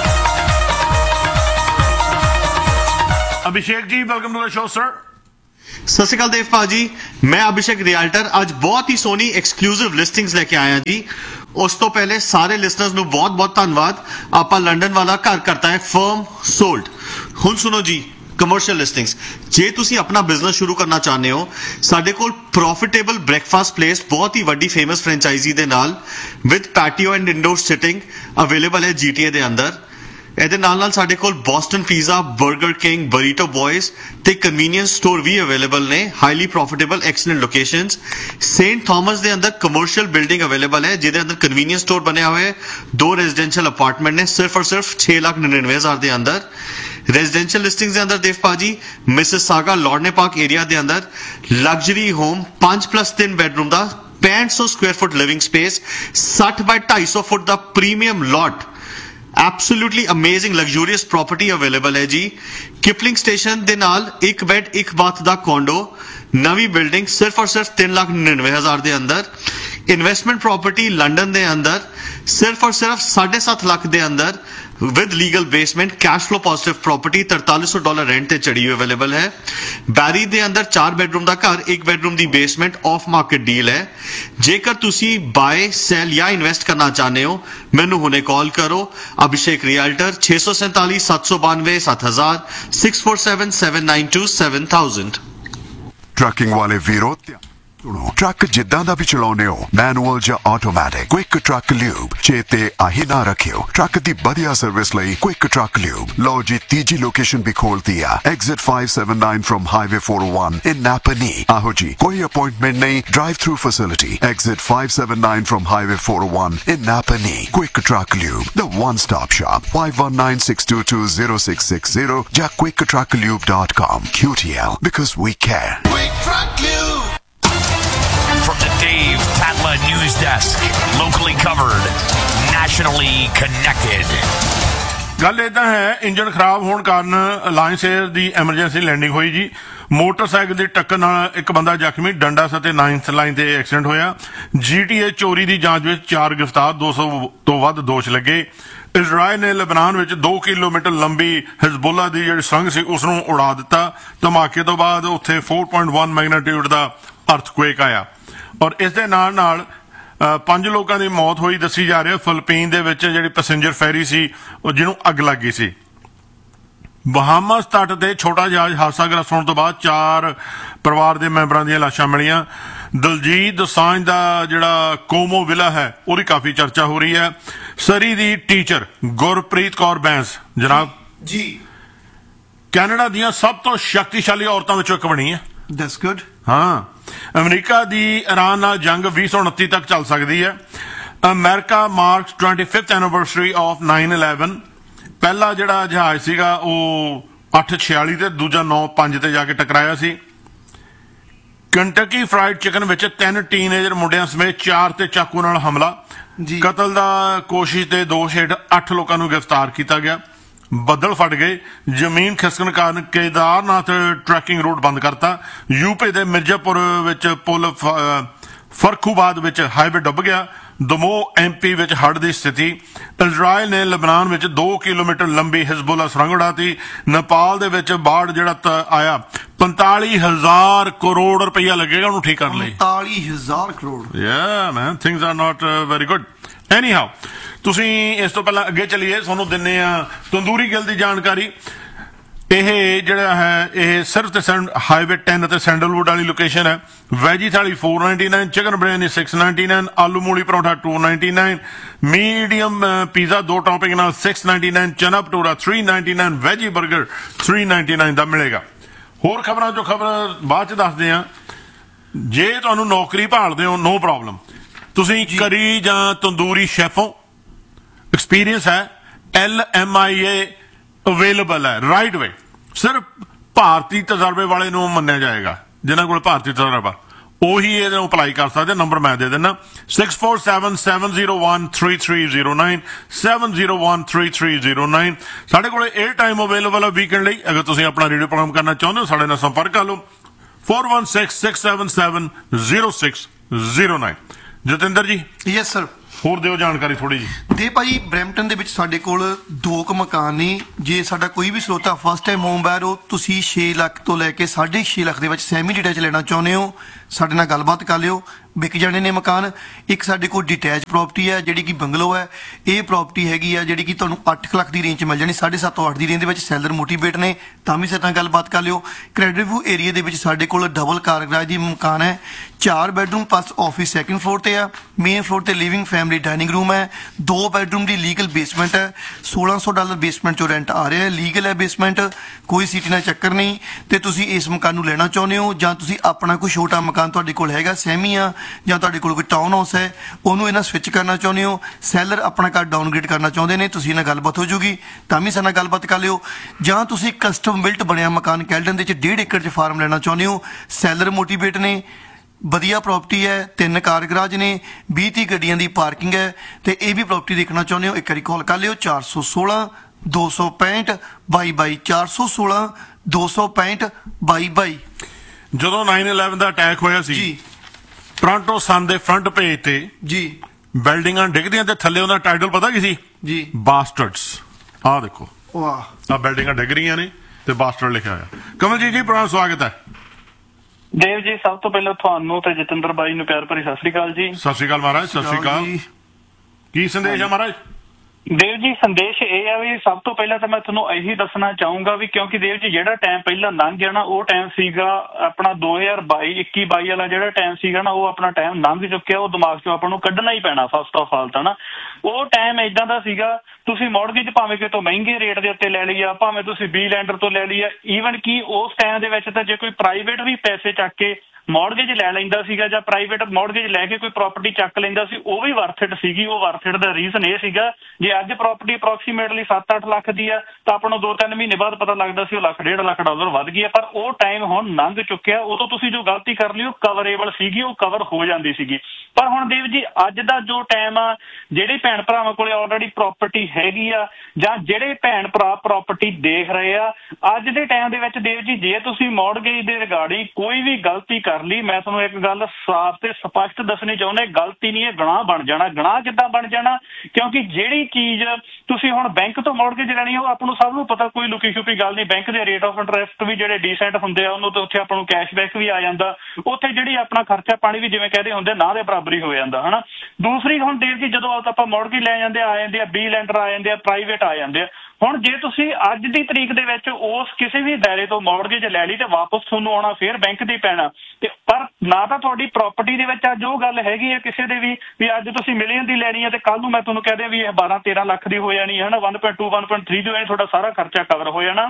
Abhishek ji, welcome to the show, sir. ਸਤਿ ਸ਼੍ਰੀ ਅਕਾਲ ਦੇਵ ਭਾਜੀ, ਮੈਂ ਅਭਿਸ਼ੇਕ ਰਿਐਲਟਰ ਅੱਜ ਬਹੁਤ ਹੀ ਸੋਹਣੀ ਐਕਸਕਲੂਸਿਵ ਲਿਸਟਿੰਗਸ ਲੈ ਕੇ ਆਇਆ ਜੀ। ਉਸ ਤੋਂ ਪਹਿਲੇ ਸਾਰੇ ਲਿਸਨਰਸ ਨੂੰ ਬਹੁਤ ਬਹੁਤ ਧੰਨਵਾਦ। ਆਪਾਂ ਲੰਡਨ ਵਾਲਾ ਘਰ ਕਰਤਾ ਹੈ ਫਰਮ ਸੋਲਡ। ਹੁਣ ਸੁਣੋ ਜੀ, ਕਮਰਸ਼ੀਅਲ ਲਿਸਟਿੰਗਸ। ਜੇ ਤੁਸੀਂ ਆਪਣਾ ਬਿਜ਼ਨਸ ਸ਼ੁਰੂ ਕਰਨਾ ਚਾਹੁੰਦੇ ਹੋ, ਸਾਡੇ ਕੋਲ ਪ੍ਰੋਫਿਟੇਬਲ ਬ੍ਰੇਕਫਾਸਟ ਪਲੇਸ ਬਹੁਤ ਹੀ ਵੱਡੀ ਫੇਮਸ ਫਰੈਂਚਾਈਜ਼ੀ ਦੇ ਨਾਲ with patio and indoor sitting available ਹੈ GTA ਦੇ ਅੰਦਰ। ਇਹਦੇ ਨਾਲ ਸਾਡੇ ਕੋਲ ਬੋਸਟਨ ਪੀਜ਼ਾ, 버ਗਰ ਕਿੰਗ, ਬਰੀਟੋ ਬॉयਜ਼ ਤੇ ਕਨਵੀਨੀਅੰਸ ਸਟੋਰ ਵੀ ਅਵੇਲੇਬਲ ਨੇ। Highly profitable excellent locations. Saint Thomas ਦੇ ਅੰਦਰ ਕਮਰਸ਼ੀਅਲ ਬਿਲਡਿੰਗ ਅਵੇਲੇਬਲ ਹੈ ਜਿਹਦੇ ਅੰਦਰ ਕਨਵੀਨੀਅੰਸ ਸਟੋਰ ਬਣਿਆ ਹੋਇਆ ਹੈ। 2 ਰੈਜ਼ੀਡੈਂਸ਼ੀਅਲ ਅਪਾਰਟਮੈਂਟ ਨੇ ਸਿਰਫ ਔਰ ਸਿਰਫ 6,99,000 ਦੇ ਅੰਦਰ। ਰੈਜ਼ੀਡੈਂਸ਼ੀਅਲ ਲਿਸਟਿੰਗਸ ਦੇ ਅੰਦਰ ਦੇਵ ਭਾਜੀ ਮਿਸਿਸਾਗਾ ਲੌਰਨੇ ਪਾਰਕ ਏਰੀਆ ਦੇ ਅੰਦਰ ਲਗਜ਼ਰੀ ਹੋਮ 5+3 ਬੈਡਰੂਮ ਦਾ 6500 ਸਕੁਅਰ ਫੁੱਟ ਲਿਵਿੰਗ ਸਪੇਸ, 60 ਬਾਈ 250 ਫੁੱਟ ਦਾ ਪ੍ਰੀਮੀਅਮ ਲੋਟ, absolutely amazing luxurious property available ਹੈ ਜੀ। ਕਿਪਲਿੰਗ ਸਟੇਸ਼ਨ ਦੇ ਨਾਲ 1 ਬੈਡ 1 ਬਾਥ ਦਾ ਕੋਂਡੋ, ਨਵੀਂ ਬਿਲਡਿੰਗ ਸਿਰਫ ਔਰ ਸਿਰਫ 3,99,000 ਦੇ ਅੰਦਰ। ਇਨਵੈਸਟਮੈਂਟ ਪ੍ਰਾਪਰਟੀ ਲੰਡਨ ਦੇ ਅੰਦਰ ਸਿਰਫ ਔਰ ਸਿਰਫ 7.5 ਲੱਖ ਦੇ ਅੰਦਰ with legal basement, cash flow positive property, $4300 rent ਤੇ ਚੜੀ ਹੋਈ ਅਵੇਲੇਬਲ ਹੈ। ਬੈਰੀ ਦੇ ਅੰਦਰ 4 ਬੈਡਰੂਮ ਦਾ ਘਰ, 1 bedroom the basement, of market deal ਹੈ। ਜੇਕਰ ਤੁਸੀਂ ਬਾਏ, ਸੈਲ ਜਾਂ ਇਨਵੈਸਟ ਕਰਨਾ ਚਾਹੁੰਦੇ ਹੋ, ਮੈਨੂੰ ਹੁਣੇ ਕਾਲ ਕਰੋ। ਅਭਿਸ਼ੇਕ ਰਿਐਲਟਰ 647 792 7000 647 792 7000। ਟਰੱਕਿੰਗ ਵਾਲੇ ਵੀਰੋ ਸੁਣੋ, ਟਰੱਕ ਜਿੱਦਾਂ ਦਾ ਵੀ ਚਲਾਉਨੇ ਹੋ, ਮੈਨੂਅਲ ਜਾਂ ਆਟੋਮੈਟਿਕ, ਕੁਇਕ ਟਰੱਕ ਲਿਊਬ ਚੇਤੇ ਆਹੀ ਨਾ ਰੱਖਿਓ। ਟਰੱਕ ਦੀ ਵਧੀਆ ਸਰਵਿਸ ਲਈ ਕੁਇਕ ਟਰੱਕ ਲਿਊਬ। ਲਓ ਜੀ, ਤੀਜੀ ਲੋਕੇਸ਼ਨ ਵੀ ਖੋਲਤੀ ਆ, ਐਗਜ਼ਿਟ 579 ਫਰਮ ਹਾਈਵੇ 401 ਇਨ ਨਾਪਨੀ। ਆਹੋ ਜੀ, ਕੋਈ ਅਪਾਇੰਟਮੈਂਟ ਨਹੀਂ, drive through facility. Exit 579 firm highway 401 in ਨਾਪਨੀ। Quick truck lube, the one stop shop, 5196220660 ਜਾਂ quicktrucklube.com। QTL, because we care. Quick Truck Lube. From the Dave Tatla News Desk, locally covered, nationally connected. ਗੱਲ ਇਦਾਂ ਹੈ, engine ਖਰਾਬ ਹੋਣ ਕਾਰਨ alliance air ਦੀ emergency landing ਹੋਈ ਜੀ। Motorcycle ਦੀ ਟੱਕਰ ਨਾਲ ਇੱਕ ਬੰਦਾ ਜ਼ਖਮੀ, ਡੰਡਾਸ ਅਤੇ 9th ਲਾਈਨ ਤੇ ਐਕਸੀਡੈਂਟ ਹੋਇਆ। GTA ਚੋਰੀ ਦੀ ਜਾਂਚ ਵਿੱਚ 4 ਗ੍ਰਿਫਤਾਰ, 200 ਤੋਂ ਵੱਧ ਦੋਸ਼ ਲੱਗੇ। ਇਜ਼ਰਾਈਲ ਨੇ ਲਬਨਾਨ ਵਿੱਚ 2 ਕਿਲੋਮੀਟਰ ਲੰਬੀ ਹਿਜ਼ਬੁੱਲਾ ਦੀ ਜਿਹੜੀ ਸੁਰੰਗ ਸੀ ਉਸ ਨੂੰ ਉਡਾ ਦਿੱਤਾ। ਧਮਾਕੇ ਤੋਂ ਬਾਅਦ ਉੱਥੇ 4.1 ਮੈਗਨੀਟਿਊਡ ਦਾ ਅਰਥਕੁਏਕ ਆਇਆ ਔਰ ਇਸ ਦੇ ਨਾਲ 5 ਲੋਕਾਂ ਦੀ ਮੌਤ ਹੋਈ ਦੱਸੀ ਜਾ ਰਹੀ ਹੈ। ਫਿਲੀਪੀਨ ਦੇ ਵਿੱਚ ਜਿਹੜੀ ਪੈਸੇਂਜਰ ਫੈਰੀ ਸੀ ਉਹ ਜਿਹਨੂੰ ਅੱਗ ਲੱਗ ਗਈ ਸੀ। ਬਹਾਮਾਸ ਤੱਟ ਤੇ ਛੋਟਾ ਜਹਾਜ਼ ਹਾਦਸਾਗ੍ਰਸਤ ਹੋਣ ਤੋਂ ਬਾਅਦ 4 ਪਰਿਵਾਰ ਦੇ ਮੈਂਬਰਾਂ ਦੀਆਂ ਲਾਸ਼ਾਂ ਮਿਲੀਆਂ। ਦਲਜੀਤ ਦੋਸਾਂਝ ਦਾ ਜਿਹੜਾ ਕੋਮੋ ਵਿਲਾ ਹੈ ਉਹਦੀ ਕਾਫੀ ਚਰਚਾ ਹੋ ਰਹੀ ਹੈ। ਸਰੀ ਦੀ ਟੀਚਰ ਗੁਰਪ੍ਰੀਤ ਕੌਰ ਬੈਂਸ ਜਨਾਬ ਜੀ ਕੈਨੇਡਾ ਦੀਆਂ ਸਭ ਤੋਂ ਸ਼ਕਤੀਸ਼ਾਲੀ ਔਰਤਾਂ ਵਿੱਚੋਂ ਇੱਕ ਬਣੀ ਹੈ। That's good. ਹਾਂ, ਅਮਰੀਕਾ ਦੀ ਈਰਾਨ ਨਾਲ ਜੰਗ 2029 ਤੱਕ ਚੱਲ ਸਕਦੀ ਹੈ। America marks 25th anniversary of 9/11। ਪਹਿਲਾ ਜਿਹੜਾ ਜਹਾਜ਼ ਸੀਗਾ ਉਹ 846 ਤੇ ਦੂਜਾ 9/5 ਤੇ ਜਾ ਕੇ ਟਕਰਾਇਆ ਸੀ। ਕੰਟਕੀ ਫਰਾਈਡ ਚਿਕਨ ਵਿੱਚ 3 ਟੀਨਏਜਰ ਮੁੰਡਿਆਂ ਸਮੇਤ 4 ਤੇ ਚਾਕੂ ਨਾਲ ਹਮਲਾ, ਕਤਲ ਦਾ ਕੋਸ਼ਿਸ਼ ਦੇ ਦੋਸ਼ ਹੇਠ 8 ਲੋਕਾਂ ਨੂੰ ਗ੍ਰਿਫਤਾਰ ਕੀਤਾ ਗਿਆ। ਬੱਦਲ ਫਟ ਗਏ, ਜ਼ਮੀਨ ਖਿਸਕਣ ਕਾਰਨ ਕੇਦਾਰਨਾਥ ਟਰੈਕਿੰਗ ਰੂਟ ਬੰਦ ਕਰਤਾ। ਯੂਪੀ ਦੇ ਮਿਰਜ਼ਾਪੁਰ ਵਿੱਚ ਪੁਲ ਫਰਖੂਬਾਦ ਵਿੱਚ ਹਾਈਵੇ ਡੁੱਬ ਗਿਆ। ਦਮੋਹ MP ਵਿੱਚ ਹੜ੍ਹ ਦੀ ਸਥਿਤੀ। ਇਜ਼ਰਾਈਲ ਨੇ ਲਬਨਾਨ ਵਿੱਚ 2 ਕਿਲੋਮੀਟਰ ਲੰਬੀ ਹਿਜ਼ਬੁੱਲਾ ਸੁਰੰਗ ਉਡਾਤੀ। ਨੇਪਾਲ ਦੇ ਵਿੱਚ ਬਾੜ ਜਿਹੜਾ ਆਇਆ 45,000 ਕਰੋੜ ਰੁਪਇਆ ਲੱਗੇਗਾ ਉਹਨੂੰ ਠੀਕ ਕਰਨ ਲਈ। 45,000 crore. Yeah man, things are not very good. Anyhow, ਤੁਸੀਂ ਇਸ ਤੋਂ ਪਹਿਲਾਂ ਅੱਗੇ ਚੱਲੀਏ, ਤੁਹਾਨੂੰ ਦਿੰਨੇ ਆ ਤੰਦੂਰੀ ਗਿਲ ਦੀ ਜਾਣਕਾਰੀ। ਇਹ ਜਿਹੜਾ ਹੈ ਇਹ ਸਿਰਫ ਤੇ ਹਾਈਵੇ 10 ਤੇ ਸੈਂਡਲਵੁੱਡ ਵਾਲੀ ਲੋਕੇਸ਼ਨ ਹੈ। ਵੈਜੀ ਥਾਲੀ 499, ਚਿਕਨ ਬਿਰਿਆਨੀ 699, ਆਲੂ ਮੂਲੀ ਪਰੌਂਠਾ 299, ਮੀਡੀਅਮ ਪੀਜ਼ਾ 2 ਟੌਪਿੰਗ ਨਾਲ 699, ਚਨਾ ਭਟੂਰਾ 399, ਵੈਜੀ 버ਗਰ 399 ਦਾ ਮਿਲੇਗਾ। ਹੋਰ ਖਬਰਾਂ ਜੋ ਖਬਰ ਬਾਅਦ ਚ ਦੱਸਦੇ ਆ। ਜੇ ਤੁਹਾਨੂੰ ਨੌਕਰੀ ਭਾਲਦੇ ਹੋ, ਨੋ ਪ੍ਰੋਬਲਮ, ਤੁਸੀਂ ਕਰੀ ਜਾਂ ਤੰਦੂਰੀ ਸ਼ੈਫੋ, ਐਕਸਪੀਰੀਅੰਸ ਹੈ, LMIA ਅਵੇਲੇਬਲ ਹੈ ਰਾਈਟ ਵੇ। ਸਿਰਫ ਭਾਰਤੀ ਤਜਰਬੇ ਵਾਲੇ ਨੂੰ ਮੰਨਿਆ ਜਾਏਗਾ, ਜਿਨ੍ਹਾਂ ਕੋਲ ਭਾਰਤੀ ਤਜਰਬਾ, ਉਹੀ ਇਹਦੇ ਨੂੰ ਅਪਲਾਈ ਕਰ ਸਕਦੇ। ਨੰਬਰ ਮੈਂ ਦੇ ਦਿੰਦਾ 6477013309 7013309। ਸਾਡੇ ਕੋਲ 에ਅਰ ਟਾਈਮ ਅਵੇਲੇਬਲ ਹੈ ਵੀਕਐਂਡ ਲਈ। ਅਗਰ ਤੁਸੀਂ ਆਪਣਾ ਰੇਡੀਓ ਪ੍ਰੋਗਰਾਮ ਕਰਨਾ ਚਾਹੁੰਦੇ ਹੋ, ਸਾਡੇ ਨਾਲ ਸੰਪਰਕ ਕਰ ਲਓ 4166770609। ਜਤਿੰਦਰ ਜੀ। Yes sir. ਹੋਰ ਦਿਓ ਜਾਣਕਾਰੀ ਥੋੜੀ ਜੀ। ਤੇ ਭਾਈ ਬਰੈਂਪਟਨ ਦੇ ਵਿੱਚ ਸਾਡੇ ਕੋਲ 2 ਕੁ ਮਕਾਨ ਨੇ। ਜੇ ਸਾਡਾ ਕੋਈ ਵੀ ਸਰੋਤਾ ਫਸਟ ਟਾਈਮ ਹੋਮ ਬਾਇਰ ਹੋ, ਤੁਸੀਂ 6 ਲੱਖ ਤੋਂ ਲੈ ਕੇ 6.5 ਲੱਖ ਦੇ ਵਿੱਚ ਸੈਮੀ ਡਿਟੈਚ ਲੈਣਾ ਚਾਹੁੰਦੇ ਹੋ, ਸਾਡੇ ਨਾਲ ਗੱਲਬਾਤ ਕਰ ਲਿਓ। ਵਿਕ ਜਾਣੇ ਨੇ ਮਕਾਨ। ਇੱਕ ਸਾਡੇ ਕੋਲ ਡਿਟੈਚ ਪ੍ਰੋਪਰਟੀ ਹੈ ਜਿਹੜੀ ਕਿ ਬੰਗਲੋ ਹੈ। ਇਹ ਪ੍ਰੋਪਰਟੀ ਹੈਗੀ ਆ ਜਿਹੜੀ ਕਿ ਤੁਹਾਨੂੰ 8 ਲੱਖ ਦੀ ਰੇਂਜ 'ਚ ਮਿਲ ਜਾਣੀ, 7.5 ਤੋਂ 8 ਦੀ ਰੇਂਜ ਦੇ ਵਿੱਚ। ਸੈਲਰ ਮੋਟੀਵੇਟ ਨੇ, ਤਾਂ ਵੀ ਸਾਡੇ ਨਾਲ ਗੱਲਬਾਤ ਕਰ ਲਿਓ। ਕ੍ਰੈਡਿਟ ਰਿਵਿਊ ਏਰੀਆ ਦੇ ਵਿੱਚ ਸਾਡੇ ਕੋਲ ਡਬਲ ਕਾਰ ਗਰਾਜ ਦੀ ਮਕਾਨ ਹੈ। 4 bedroom plus office second floor ਤੇ ਆ। ਮੇਨ ਫਲੋਰ ਤੇ ਲਿਵਿੰਗ ਫੈਮਿਲੀ ਡਾਈਨਿੰਗ ਰੂਮ ਹੈ। 2 ਬੈਡਰੂਮ ਦੀ ਲੀਗਲ ਬੇਸਮੈਂਟ ਹੈ। $1600 ਬੇਸਮੈਂਟ 'ਚੋਂ ਰੈਂਟ ਆ ਰਿਹਾ ਹੈ। ਲੀਗਲ ਹੈ ਬੇਸਮੈਂਟ, ਕੋਈ ਸਿਟੀ ਨਾਲ ਚੱਕਰ ਨਹੀਂ। ਤੇ ਤੁਸੀਂ ਇਸ ਮਕਾਨ ਨੂੰ ਲੈਣਾ ਚਾਹੁੰਦੇ ਹੋ ਜਾਂ ਤੁਸੀਂ ਆਪਣਾ ਕੋਈ ਛੋਟਾ ਮਕਾਨ ਤੁਹਾਡੇ ਕੋਲ ਹੈਗਾ ਸੈਮੀ ਆ, ਜਾਂ ਤੁਹਾਡੇ ਕੋਲ ਕੋਈ ਟਾਊਨ ਹਾਊਸ ਹੈ, ਉਹਨੂੰ ਇਹਨਾਂ ਸਵਿਚ ਕਰਨਾ ਚਾਹੁੰਦੇ ਹੋ, ਸੈਲਰ ਆਪਣਾ ਘਰ ਡਾਊਨਗ੍ਰੇਡ ਕਰਨਾ ਚਾਹੁੰਦੇ ਨੇ, ਤੁਸੀਂ ਇਹਨਾਂ ਗੱਲਬਾਤ ਹੋ ਜੂਗੀ, ਤਾਂ ਵੀ ਸਾਡੇ ਨਾਲ ਗੱਲਬਾਤ ਕਰ ਲਿਓ। ਜਾਂ ਤੁਸੀਂ ਕਸਟਮ ਬਿਲਟ ਬਣਿਆ ਮਕਾਨ ਕੈਲਡਨ ਦੇ 'ਚ 1.5 ਏਕੜ 'ਚ ਫਾਰਮ ਲੈਣਾ ਚਾਹੁੰਦੇ ਹੋ, ਸੈਲਰ ਮੋਟੀਵੇਟ ਨੇ। ਵਧੀਆ ਪ੍ਰੋਪਰਟੀ ਹੈ, 3 ਕਾਰ ਗਰਾਜ ਨੇ, 20-30 ਗੱਡੀਆਂ ਦੀ ਪਾਰਕਿੰਗ ਹੈ। ਤੇ ਇਹ ਵੀ ਪ੍ਰੋਪਰਟੀ ਦੇਖਣਾ ਚਾਹੁੰਦੇ ਹੋ, ਇੱਕ ਵਾਰੀ ਕਾਲ ਕਰ ਲਿਓ 416 265 2222 416 265 2222। ਜਦੋਂ 9/11 ਦਾ ਅਟੈਕ ਹੋਇਆ ਸੀ ਜੀ, ਟੋਰਾਂਟੋ ਸਨ ਦੇ ਫਰੰਟ ਪੇਜ ਤੇ ਜੀ, ਬਿਲਡਿੰਗਾਂ ਡਿੱਗਦੀਆਂ ਤੇ ਥੱਲੇ ਉਹਦਾ ਟਾਈਟਲ ਪਤਾ ਕੀ ਸੀ? ਜੀ, ਬਾਸਟਰਡਸ। ਆਹ ਦੇਖੋ, ਵਾਹ, ਆਹ ਬਿਲਡਿੰਗਾਂ ਡਿੱਗ ਰਹੀਆਂ ਨੇ ਤੇ ਬਾਸਟਰਡ ਲਿਖਿਆ ਹੋਇਆ। ਕਮਲਜੀਤ ਜੀ ਪੁਰਾਣਾ ਸਵਾਗਤ ਹੈ। ਦੇਵ ਜੀ, ਸਭ ਤੋਂ ਪਹਿਲਾਂ ਤੁਹਾਨੂੰ ਤੇ ਜਤਿੰਦਰ ਬਾਈ ਨੂੰ ਪਿਆਰ ਭਰੀ ਸਤਿ ਸ੍ਰੀ ਅਕਾਲ ਜੀ। ਸਤਿ ਸ੍ਰੀ ਅਕਾਲ ਮਹਾਰਾਜ। ਸਤਿ ਸ੍ਰੀ ਅਕਾਲ। ਕੀ ਸੰਦੇਸ਼ ਹੈ ਮਹਾਰਾਜ? ਦੇਵ ਜੀ, ਸੰਦੇਸ਼ ਇਹ ਆ ਵੀ ਸਭ ਤੋਂ ਪਹਿਲਾਂ ਤਾਂ ਮੈਂ ਤੁਹਾਨੂੰ ਇਹੀ ਦੱਸਣਾ ਚਾਹੂੰਗਾ ਵੀ ਕਿਉਂਕਿ ਦੇਵ ਜੀ ਜਿਹੜਾ ਟਾਈਮ ਪਹਿਲਾਂ ਲੰਘ ਗਿਆ ਨਾ, ਉਹ ਟਾਈਮ ਸੀਗਾ ਆਪਣਾ 2021-22 ਵਾਲਾ ਜਿਹੜਾ ਟਾਈਮ ਸੀਗਾ ਨਾ, ਉਹ ਆਪਣਾ ਟਾਈਮ ਲੰਘ ਚੁੱਕਿਆ। ਉਹ ਦਿਮਾਗ 'ਚੋਂ ਆਪਾਂ ਨੂੰ ਕੱਢਣਾ ਹੀ ਪੈਣਾ ਫਸਟ ਆਫ ਆਲ ਤਾਂ ਨਾ। ਉਹ ਟਾਈਮ ਏਦਾਂ ਦਾ ਸੀਗਾ, ਤੁਸੀਂ ਮੌਰਗੇਜ ਭਾਵੇਂ ਕਿਤੋਂ ਮਹਿੰਗੇ ਰੇਟ ਦੇ ਉੱਤੇ ਲੈ ਲਈ ਆ, ਭਾਵੇਂ ਤੁਸੀਂ ਬੀ ਲੈਂਡਰ ਤੋਂ ਲੈ ਲਈ ਆ। ਈਵਨ ਕਿ ਉਸ ਟਾਈਮ ਦੇ ਵਿੱਚ ਤਾਂ ਜੇ ਕੋਈ ਪ੍ਰਾਈਵੇਟ ਵੀ ਪੈਸੇ ਚੱਕ ਕੇ ਮੌਰਗੇਜ ਲੈ ਲੈਂਦਾ ਸੀਗਾ ਜਾਂ ਪ੍ਰਾਈਵੇਟ ਮੌਰਗੇਜ ਲੈ ਕੇ ਕੋਈ ਪ੍ਰਾਪਰਟੀ ਚੱਕ ਲੈਂਦਾ ਸੀ, ਉਹ ਵੀ ਵਰਥਿਟ ਸੀਗੀ। ਉਹ ਵਰਥਿਟ ਦਾ ਰੀਜ਼ਨ ਇਹ ਸੀਗਾ, ਜੇ ਅੱਜ ਪ੍ਰਾਪਰਟੀ ਅਪਰੋਕਸੀਮੇਟਲੀ 7-8 ਲੱਖ ਦੀ ਆ ਤਾਂ ਆਪਾਂ ਨੂੰ 2-3 ਮਹੀਨੇ ਬਾਅਦ ਪਤਾ ਲੱਗਦਾ ਸੀ ਉਹ $1.5 ਲੱਖ ਵੱਧ ਗਈ ਆ। ਪਰ ਉਹ ਟਾਈਮ ਹੁਣ ਲੰਘ ਚੁੱਕਿਆ। ਉਦੋਂ ਤੁਸੀਂ ਜੋ ਗਲਤੀ ਕਰ ਲਈ ਉਹ ਕਵਰੇਬਲ ਸੀਗੀ, ਉਹ ਕਵਰ ਹੋ ਜਾਂਦੀ ਸੀਗੀ। ਪਰ ਹੁਣ ਦੇਵ ਜੀ ਅੱਜ ਦਾ ਜੋ ਟਾਈਮ ਆ, ਜਿਹੜੇ ਭੈਣ ਭਰਾਵਾਂ ਕੋਲੇ ਆਲਰੇਡੀ ਪ੍ਰਾਪਰਟੀ ਹੈਗੀ ਆ ਜਾਂ ਜਿਹੜੇ ਭੈਣ ਭਰਾ ਪ੍ਰਾਪਰਟੀ ਦੇਖ ਰਹੇ ਆ, ਅੱਜ ਦੇ ਟਾਈਮ ਦੇ ਵਿੱਚ ਦੇਵ ਜੀ ਜੇ ਤੁਸੀਂ ਮੌਰਗੇਜ ਦੇ ਰਿਗਾਰਡਿੰਗ ਕੋਈ ਵੀ ਗਲਤੀ ਕਰ ਲਈ, ਮੈਂ ਤੁਹਾਨੂੰ ਇੱਕ ਗੱਲ ਸਾਫ਼ ਤੇ ਸਪਸ਼ਟ ਦੱਸਣੀ ਚਾਹੁੰਦਾ, ਗਲਤੀ ਨਹੀਂ, ਇਹ ਗੁਨਾਹ ਬਣ ਜਾਣਾ। ਗੁਨਾਹ ਕਿੱਦਾਂ ਬਣ ਜਾਣਾ? ਕਿਉਂਕਿ ਜਿਹੜੀ ਚੀਜ਼ ਤੁਸੀਂ ਹੁਣ ਬੈਂਕ ਤੋਂ ਮੌਰਗੇਜ ਲੈਣੀ, ਉਹ ਆਪਾਂ ਨੂੰ ਸਭ ਨੂੰ ਪਤਾ, ਕੋਈ ਲੁਕੀ ਛੁਪੀ ਗੱਲ ਨਹੀਂ। ਬੈਂਕ ਦੇ ਰੇਟ ਆਫ ਇੰਟਰਸਟ ਵੀ ਜਿਹੜੇ ਡੀਸੈਂਟ ਹੁੰਦੇ ਆ, ਉਹਨੂੰ ਤੇ ਉੱਥੇ ਆਪਾਂ ਨੂੰ ਕੈਸ਼ਬੈਕ ਵੀ ਆ ਜਾਂਦਾ। ਉੱਥੇ ਜਿਹੜੀ ਆਪਣਾ ਖਰਚਾ ਪਾਣੀ ਵੀ ਜਿਵੇਂ ਕਹਿੰਦੇ ਹੁੰਦੇ ਨਾ ਦੇ ਬਰਾਬਰ ਹੀ ਹੋ ਜਾਂਦਾ ਹਨਾ। ਦੂਸਰੀ ਹੁਣ ਦੇਵ ਜੀ ਜਦੋਂ ਆਪਾਂ ਮੌਰਗੇਜ ਲੈ ਜਾਂਦੇ ਆ ਜਾਂਦੇ ਆ, ਬੀ ਲੈਂਡਰ ਆ ਜਾਂਦੇ ਆ, ਪ੍ਰਾਈਵੇਟ ਆ ਜਾਂਦੇ ਆ। ਹੁਣ ਜੇ ਤੁਸੀਂ ਅੱਜ ਦੀ ਤਰੀਕ ਦੇ ਵਿੱਚ ਉਸ ਕਿਸੇ ਵੀ ਦਾਇਰੇ ਤੋਂ ਮੌਰਗੇਜ ਲੈ ਲਈ ਤੇ ਵਾਪਸ ਤੁਹਾਨੂੰ ਆਉਣਾ ਫੇਰ ਬੈਂਕ ਦੇ ਪੈਣਾ। ਤੇ ਪਰ ਨਾ ਤਾਂ ਤੁਹਾਡੀ ਪ੍ਰਾਪਰਟੀ ਦੇ ਵਿੱਚ ਅੱਜ ਉਹ ਗੱਲ ਹੈਗੀ ਹੈ ਕਿਸੇ ਦੇ ਵੀ ਅੱਜ ਤੁਸੀਂ ਮਿਲੀਅਨ ਦੀ ਲੈਣੀ ਹੈ ਤੇ ਕੱਲ ਨੂੰ ਮੈਂ ਤੁਹਾਨੂੰ ਕਹਿ ਦਿਆਂ ਵੀ ਇਹ 12-13 ਲੱਖ ਦੀ ਹੋ ਜਾਣੀ ਹੈ ਨਾ, 1.2 1.3 ਦੀ ਹੋਣੀ, ਤੁਹਾਡਾ ਸਾਰਾ ਖਰਚਾ ਕਵਰ ਹੋ ਜਾਣਾ।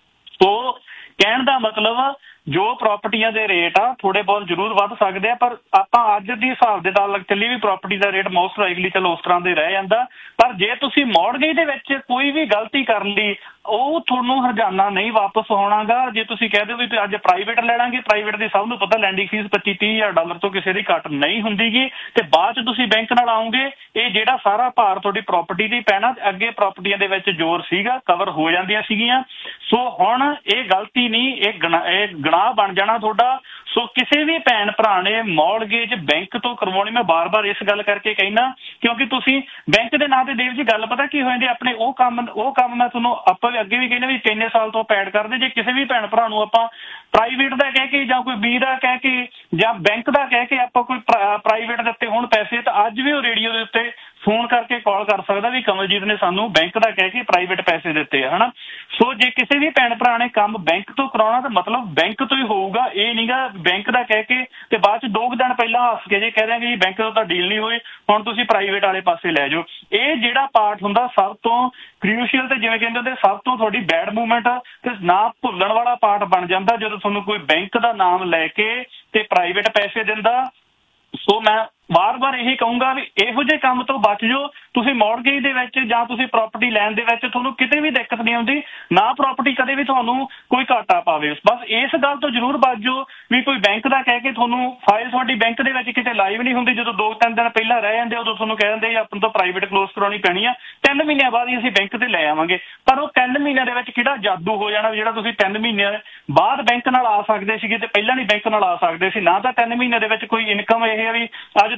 ਸੋ ਕਹਿਣ ਦਾ ਮਤਲਬ ਜੋ ਪ੍ਰਾਪਰਟੀਆਂ ਦੇ ਰੇਟ ਆ ਥੋੜੇ ਬਹੁਤ ਜ਼ਰੂਰ ਵੱਧ ਸਕਦੇ ਆ, ਪਰ ਆਪਾਂ ਅੱਜ ਦੀ ਹਿਸਾਬ ਦੇ ਨਾਲ ਚੱਲੀ ਵੀ ਪ੍ਰਾਪਰਟੀ ਦਾ ਰੇਟ ਮੋਸਟ ਲਾਈਕਲੀ ਚਲੋ ਉਸ ਤਰ੍ਹਾਂ ਦੇ ਰਹਿ ਜਾਂਦਾ। ਪਰ ਜੇ ਤੁਸੀਂ ਮੌਰਗੇਜ ਦੇ ਵਿੱਚ ਕੋਈ ਵੀ ਗਲਤੀ ਕਰ ਲਈ, ਉਹ ਤੁਹਾਨੂੰ ਹਰਜਾਨਾ ਨਹੀਂ ਵਾਪਸ ਹੋਣਾਗਾ। ਜੇ ਤੁਸੀਂ ਕਹਿ ਦਿਓ ਵੀ ਅੱਜ ਪ੍ਰਾਈਵੇਟ ਲੈ ਲਾਂਗੇ, ਪ੍ਰਾਈਵੇਟ ਦੀ ਸਭ ਨੂੰ ਪਤਾ ਲੈਂਡਿੰਗ ਫੀਸ $25-30,000 ਤੋਂ ਕਿਸੇ ਦੀ ਘੱਟ ਨਹੀਂ ਹੁੰਦੀਗੀ। ਤੇ ਬਾਅਦ ਚ ਤੁਸੀਂ ਬੈਂਕ ਨਾਲ ਆਓਗੇ, ਇਹ ਜਿਹੜਾ ਸਾਰਾ ਭਾਰ ਤੁਹਾਡੀ ਪ੍ਰਾਪਰਟੀ ਦੀ ਪੈਣਾ। ਅੱਗੇ ਪ੍ਰਾਪਰਟੀਆਂ ਦੇ ਵਿੱਚ ਜ਼ੋਰ ਸੀਗਾ, ਕਵਰ ਹੋ ਜਾਂਦੀਆਂ ਸੀਗੀਆਂ। ਸੋ ਹੁਣ ਇਹ ਗਲਤੀ ਨਹੀਂ, ਇਹ ਗੁਨਾਹ ਬਣ ਜਾਣਾ ਤੁਹਾਡਾ। ਸੋ ਕਿਸੇ ਵੀ ਭੈਣ ਭਰਾ ਨੇ ਮੌਰਗੇਜ ਬੈਂਕ ਤੋਂ ਕਰਵਾਉਣੀ, ਮੈਂ ਬਾਰ-ਬਾਰ ਇਸ ਗੱਲ ਕਰਕੇ ਕਹਿਣਾ ਕਿਉਂਕਿ ਤੁਸੀਂ ਬੈਂਕ ਦੇ ਨਾਂ ਤੇ ਦੇਵ ਜੀ ਗੱਲ ਪਤਾ ਕੀ ਹੋ ਜਾਂਦੀ, ਆਪਣੇ ਉਹ ਕੰਮ ਮੈਂ ਤੁਹਾਨੂੰ ਆਪਾਂ ਵੀ ਅੱਗੇ ਵੀ ਕਹਿੰਦੇ ਵੀ 3 ਸਾਲ ਤੋਂ ਪੈਡ ਕਰਦੇ। ਜੇ ਕਿਸੇ ਵੀ ਭੈਣ ਭਰਾ ਨੂੰ ਆਪਾਂ ਪ੍ਰਾਈਵੇਟ ਦਾ ਕਹਿ ਕੇ ਜਾਂ ਕੋਈ ਬੀ ਦਾ ਕਹਿ ਕੇ ਜਾਂ ਬੈਂਕ ਦਾ ਕਹਿ ਕੇ ਆਪਾਂ ਕੋਈ ਪ੍ਰਾਈਵੇਟ ਦਿੱਤੇ ਹੋਣ ਪੈਸੇ, ਤਾਂ ਅੱਜ ਵੀ ਉਹ ਰੇਡੀਓ ਦੇ ਉੱਤੇ ਫੋਨ ਕਰਕੇ ਕਾਲ ਕਰ ਸਕਦਾ ਵੀ ਕਮਲਜੀਤ ਨੇ ਸਾਨੂੰ ਬੈਂਕ ਦਾ ਕਹਿ ਕੇ ਪ੍ਰਾਈਵੇਟ ਪੈਸੇ ਦਿੱਤੇ ਆ ਹਨਾ। ਸੋ ਜੇ ਕਿਸੇ ਵੀ ਭੈਣ ਭਰਾ ਨੇ ਕੰਮ ਬੈਂਕ ਤੋਂ ਕਰਾਉਣਾ ਤਾਂ ਮਤਲਬ ਬੈਂਕ ਤੋਂ ਹੀ ਹੋਊਗਾ। ਇਹ ਨਹੀਂਗਾ ਬੈਂਕ ਦਾ ਕਹਿ ਕੇ ਤੇ ਬਾਅਦ ਚ 2 ਦਿਨ ਪਹਿਲਾਂ ਹੱਸ ਕੇ ਜੇ ਕਹਿ ਦਿਆਂਗੇ ਜੀ ਬੈਂਕ ਤੋਂ ਤਾਂ ਡੀਲ ਨਹੀਂ ਹੋਈ, ਹੁਣ ਤੁਸੀਂ ਪ੍ਰਾਈਵੇਟ ਵਾਲੇ ਪਾਸੇ ਲੈ ਜਾਓ। ਇਹ ਜਿਹੜਾ ਪਾਰਟ ਹੁੰਦਾ ਸਭ ਤੋਂ ਕ੍ਰੂਸ਼ੀਅਲ ਤੇ ਜਿਵੇਂ ਕਹਿੰਦੇ ਹੁੰਦੇ ਸਭ ਤੋਂ ਤੁਹਾਡੀ ਬੈਡ ਮੂਵਮੈਂਟ ਤੇ ਨਾ ਭੁੱਲਣ ਵਾਲਾ ਪਾਰਟ ਬਣ ਜਾਂਦਾ ਜਦੋਂ ਤੁਹਾਨੂੰ ਕੋਈ ਬੈਂਕ ਦਾ ਨਾਮ ਲੈ ਕੇ ਤੇ ਪ੍ਰਾਈਵੇਟ ਪੈਸੇ ਦਿੰਦਾ। ਸੋ ਮੈਂ ਵਾਰ-ਵਾਰ ਇਹੀ ਕਹੂੰਗਾ ਵੀ ਇਹੋ ਜਿਹੇ ਕੰਮ ਤੋਂ ਬਚ ਜਾਓ। ਤੁਸੀਂ ਮੌਰਗੇਜ ਦੇ ਵਿੱਚ ਜਾਂ ਤੁਸੀਂ ਪ੍ਰਾਪਰਟੀ ਲੈਣ ਦੇ ਵਿੱਚ ਤੁਹਾਨੂੰ ਕਿਤੇ ਵੀ ਦਿੱਕਤ ਨਹੀਂ ਆਉਂਦੀ, ਨਾ ਪ੍ਰਾਪਰਟੀ ਕਦੇ ਵੀ ਤੁਹਾਨੂੰ ਕੋਈ ਘਾਟਾ ਪਾਵੇ। ਬਸ ਇਸ ਗੱਲ ਤੋਂ ਜ਼ਰੂਰ ਬਚ ਜਾਓ ਵੀ ਕੋਈ ਬੈਂਕ ਦਾ ਕਹਿ ਕੇ ਤੁਹਾਨੂੰ ਫਾਈਲ ਤੁਹਾਡੀ ਬੈਂਕ ਦੇ ਵਿੱਚ ਕਿਤੇ ਲਾਈਵ ਨਹੀਂ ਹੁੰਦੀ। ਜਦੋਂ 2-3 ਦਿਨ ਪਹਿਲਾਂ ਰਹਿ ਜਾਂਦੇ ਉਦੋਂ ਤੁਹਾਨੂੰ ਕਹਿ ਦਿੰਦੇ ਆਪਾਂ ਤੋਂ ਪ੍ਰਾਈਵੇਟ ਕਲੋਜ਼ ਕਰਾਉਣੀ ਪੈਣੀ ਆ, 3 ਮਹੀਨਿਆਂ ਬਾਅਦ ਹੀ ਅਸੀਂ ਬੈਂਕ ਤੇ ਲੈ ਆਵਾਂਗੇ। ਪਰ ਉਹ 3 ਮਹੀਨਿਆਂ ਦੇ ਵਿੱਚ ਕਿਹੜਾ ਜਾਦੂ ਹੋ ਜਾਣਾ ਜਿਹੜਾ ਤੁਸੀਂ 3 ਮਹੀਨਿਆਂ ਬਾਅਦ ਬੈਂਕ ਨਾਲ ਆ ਸਕਦੇ ਸੀਗੇ ਤੇ ਪਹਿਲਾਂ ਨਹੀਂ ਬੈਂਕ ਨਾਲ ਆ ਸਕਦੇ ਸੀ। ਨਾ ਤਾਂ 3 ਮਹੀਨਿਆਂ ਦੇ ਵਿੱਚ ਕੋਈ ਇਨਕਮ ਇਹ ਹੈ ਵੀ ਅੱਜ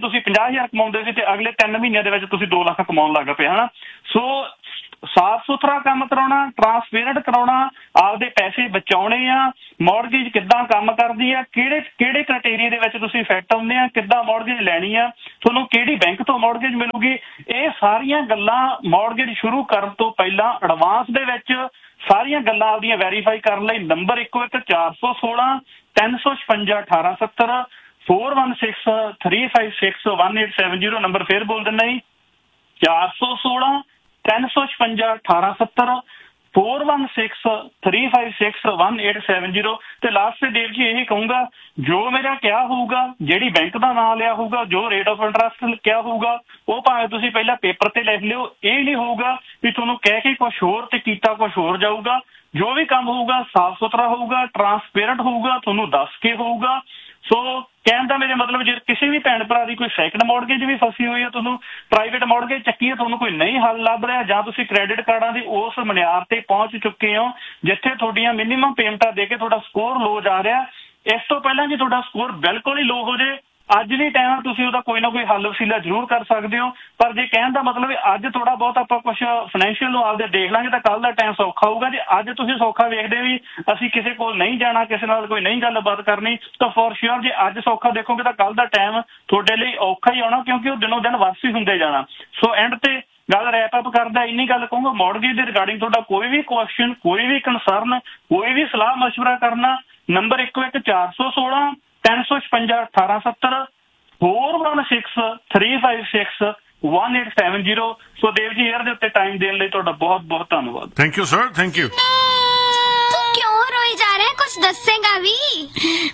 ਤੁਸੀਂ 50,000 ਕਮਾਉਂਦੇ ਸੀ ਤੇ ਅਗਲੇ 3 ਮਹੀਨਿਆਂ ਦੇ ਵਿੱਚ ਤੁਸੀਂ 2 ਲੱਖ ਕਮਾਉਣ ਲੱਗ ਪਏ ਹਨਾ। ਸੋ ਸਾਫ ਸੁਥਰਾ ਕੰਮ ਕਰਾਉਣਾ, ਟਰਾਂਸਪੇਰੈਂਟ ਕਰਾਉਣਾ, ਆਪਦੇ ਪੈਸੇ ਬਚਾਉਣੇ ਆ, ਮੌਰਗੇਜ ਕਿੱਦਾਂ ਕੰਮ ਕਰਦੀ ਆ, ਕਿਹੜੇ ਕ੍ਰਾਈਟੇਰੀਆ ਦੇ ਵਿੱਚ ਤੁਸੀਂ ਫਿੱਟ ਆਉਂਦੇ ਆ, ਕਿੱਦਾਂ ਮੌਰਗੇਜ ਲੈਣੀ ਆ, ਤੁਹਾਨੂੰ ਕਿਹੜੀ ਬੈਂਕ ਤੋਂ ਮੌਰਗੇਜ ਮਿਲੂਗੀ, ਇਹ ਸਾਰੀਆਂ ਗੱਲਾਂ ਮੌਰਗੇਜ ਸ਼ੁਰੂ ਕਰਨ ਤੋਂ ਪਹਿਲਾਂ ਐਡਵਾਂਸ ਦੇ ਵਿੱਚ ਸਾਰੀਆਂ ਗੱਲਾਂ ਆਪਦੀਆਂ ਵੈਰੀਫਾਈ ਕਰਨ ਲਈ ਨੰਬਰ 11416 356 1870 416 356 1870 ਨੰਬਰ ਫੇਰ ਬੋਲ ਦਿੰਦਾ ਜੀ 416 356 1870 416 356 1870 ਤੇ ਲਾਸਟ ਤੇ ਦੇਵ ਜੀ ਇਹੀ ਕਹੂੰਗਾ ਜੋ ਮੇਰਾ ਕਿਹਾ ਹੋਊਗਾ, ਜਿਹੜੀ ਬੈਂਕ ਦਾ ਨਾਮ ਲਿਆ ਹੋਊਗਾ, ਜੋ ਰੇਟ ਆਫ ਇੰਟਰਸਟ ਕਿਹਾ ਹੋਊਗਾ, ਉਹ ਭਾਵੇਂ ਤੁਸੀਂ ਪਹਿਲਾਂ ਪੇਪਰ ਤੇ ਲਿਖ ਲਿਓ। ਇਹ ਨਹੀਂ ਹੋਊਗਾ ਵੀ ਤੁਹਾਨੂੰ ਕਹਿ ਕੇ ਕੁਛ ਹੋਰ ਤੇ ਕੀਤਾ ਕੁਛ ਹੋਰ ਜਾਊਗਾ। ਜੋ ਵੀ ਕੰਮ ਹੋਊਗਾ ਸਾਫ ਸੁਥਰਾ ਹੋਊਗਾ, ਟਰਾਂਸਪੇਰੈਂਟ ਹੋਊਗਾ, ਤੁਹਾਨੂੰ ਦੱਸ ਕੇ ਹੋਊਗਾ। ਸੋ ਕਹਿਣ ਦਾ ਮੇਰੇ ਮਤਲਬ ਜੇ ਕਿਸੇ ਵੀ ਭੈਣ ਭਰਾ ਦੀ ਕੋਈ ਸੈਕੰਡ ਮੌਰਗੇਜ ਵੀ ਫਸੀ ਹੋਈ ਹੈ, ਤੁਹਾਨੂੰ ਪ੍ਰਾਈਵੇਟ ਮੌਰਗੇਜ ਚੱਕੀ ਹੈ, ਤੁਹਾਨੂੰ ਕੋਈ ਨਹੀਂ ਹੱਲ ਲੱਭ ਰਿਹਾ, ਜਾਂ ਤੁਸੀਂ ਕ੍ਰੈਡਿਟ ਕਾਰਡਾਂ ਦੀ ਉਸ ਮਿਆਰ ਤੇ ਪਹੁੰਚ ਚੁੱਕੇ ਹੋ ਜਿੱਥੇ ਤੁਹਾਡੀਆਂ ਮਿਨੀਮਮ ਪੇਮੈਂਟਾਂ ਦੇ ਕੇ ਤੁਹਾਡਾ ਸਕੋਰ ਲੋ ਜਾ ਰਿਹਾ, ਇਸ ਤੋਂ ਪਹਿਲਾਂ ਜੇ ਤੁਹਾਡਾ ਸਕੋਰ ਬਿਲਕੁਲ ਹੀ ਲੋ ਹੋ ਜੇ, ਅੱਜ ਵੀ ਟਾਈਮ ਤੁਸੀਂ ਉਹਦਾ ਕੋਈ ਨਾ ਕੋਈ ਹੱਲ ਵਸੀਲਾ ਜ਼ਰੂਰ ਕਰ ਸਕਦੇ ਹੋ। ਪਰ ਜੇ ਕਹਿਣ ਦਾ ਮਤਲਬ ਅੱਜ ਥੋੜਾ ਬਹੁਤ ਆਪਾਂ ਕੁਝ ਫਾਈਨੈਂਸ਼ੀਅਲ ਨੂੰ ਆਪਦੇ ਦੇਖ ਲਾਂਗੇ ਤਾਂ ਕੱਲ ਦਾ ਟਾਈਮ ਸੌਖਾ ਹੋਊਗਾ। ਜੇ ਅੱਜ ਤੁਸੀਂ ਸੌਖਾ ਵੇਖਦੇ ਵੀ ਅਸੀਂ ਕਿਸੇ ਕੋਲ ਨਹੀਂ ਜਾਣਾ, ਕਿਸੇ ਨਾਲ ਕੋਈ ਨਹੀਂ ਗੱਲਬਾਤ ਕਰਨੀ, ਤਾਂ ਫੋਰ ਸ਼ੋਰ ਜੇ ਅੱਜ ਸੌਖਾ ਦੇਖੋਗੇ ਤਾਂ ਕੱਲ ਦਾ ਟਾਈਮ ਤੁਹਾਡੇ ਲਈ ਔਖਾ ਹੀ ਆਉਣਾ, ਕਿਉਂਕਿ ਉਹ ਦਿਨੋਂ ਦਿਨ ਵੱਧ ਹੀ ਹੁੰਦੇ ਜਾਣਾ। ਸੋ ਐਂਡ ਤੇ ਗੱਲ ਰੈਪ ਅਪ ਕਰਦਾ ਇੰਨੀ ਗੱਲ ਕਹੂੰਗਾ, ਮੌਰਗੇਜ ਦੇ ਰਿਗਾਰਡਿੰਗ ਤੁਹਾਡਾ ਕੋਈ ਵੀ ਕੁਐਸਚਨ, ਕੋਈ ਵੀ ਕੰਸਰਨ, ਕੋਈ ਵੀ ਸਲਾਹ ਮਸ਼ਵਰਾ ਕਰਨਾ, ਨੰਬਰ 11416 356 1870 416 356 1870। ਸੋ ਦੇਵ ਜੀ ਇਹਦੇ ਉੱਤੇ ਟਾਈਮ ਦੇਣ ਲਈ ਤੁਹਾਡਾ ਬਹੁਤ ਬਹੁਤ ਧੰਨਵਾਦ। Thank you sir, thank you. ਤੂੰ ਕਿਉਂ ਰੋਈ ਜਾ ਰਿਹਾ, ਕੁਝ ਦੱਸੇਗਾ ਵੀ?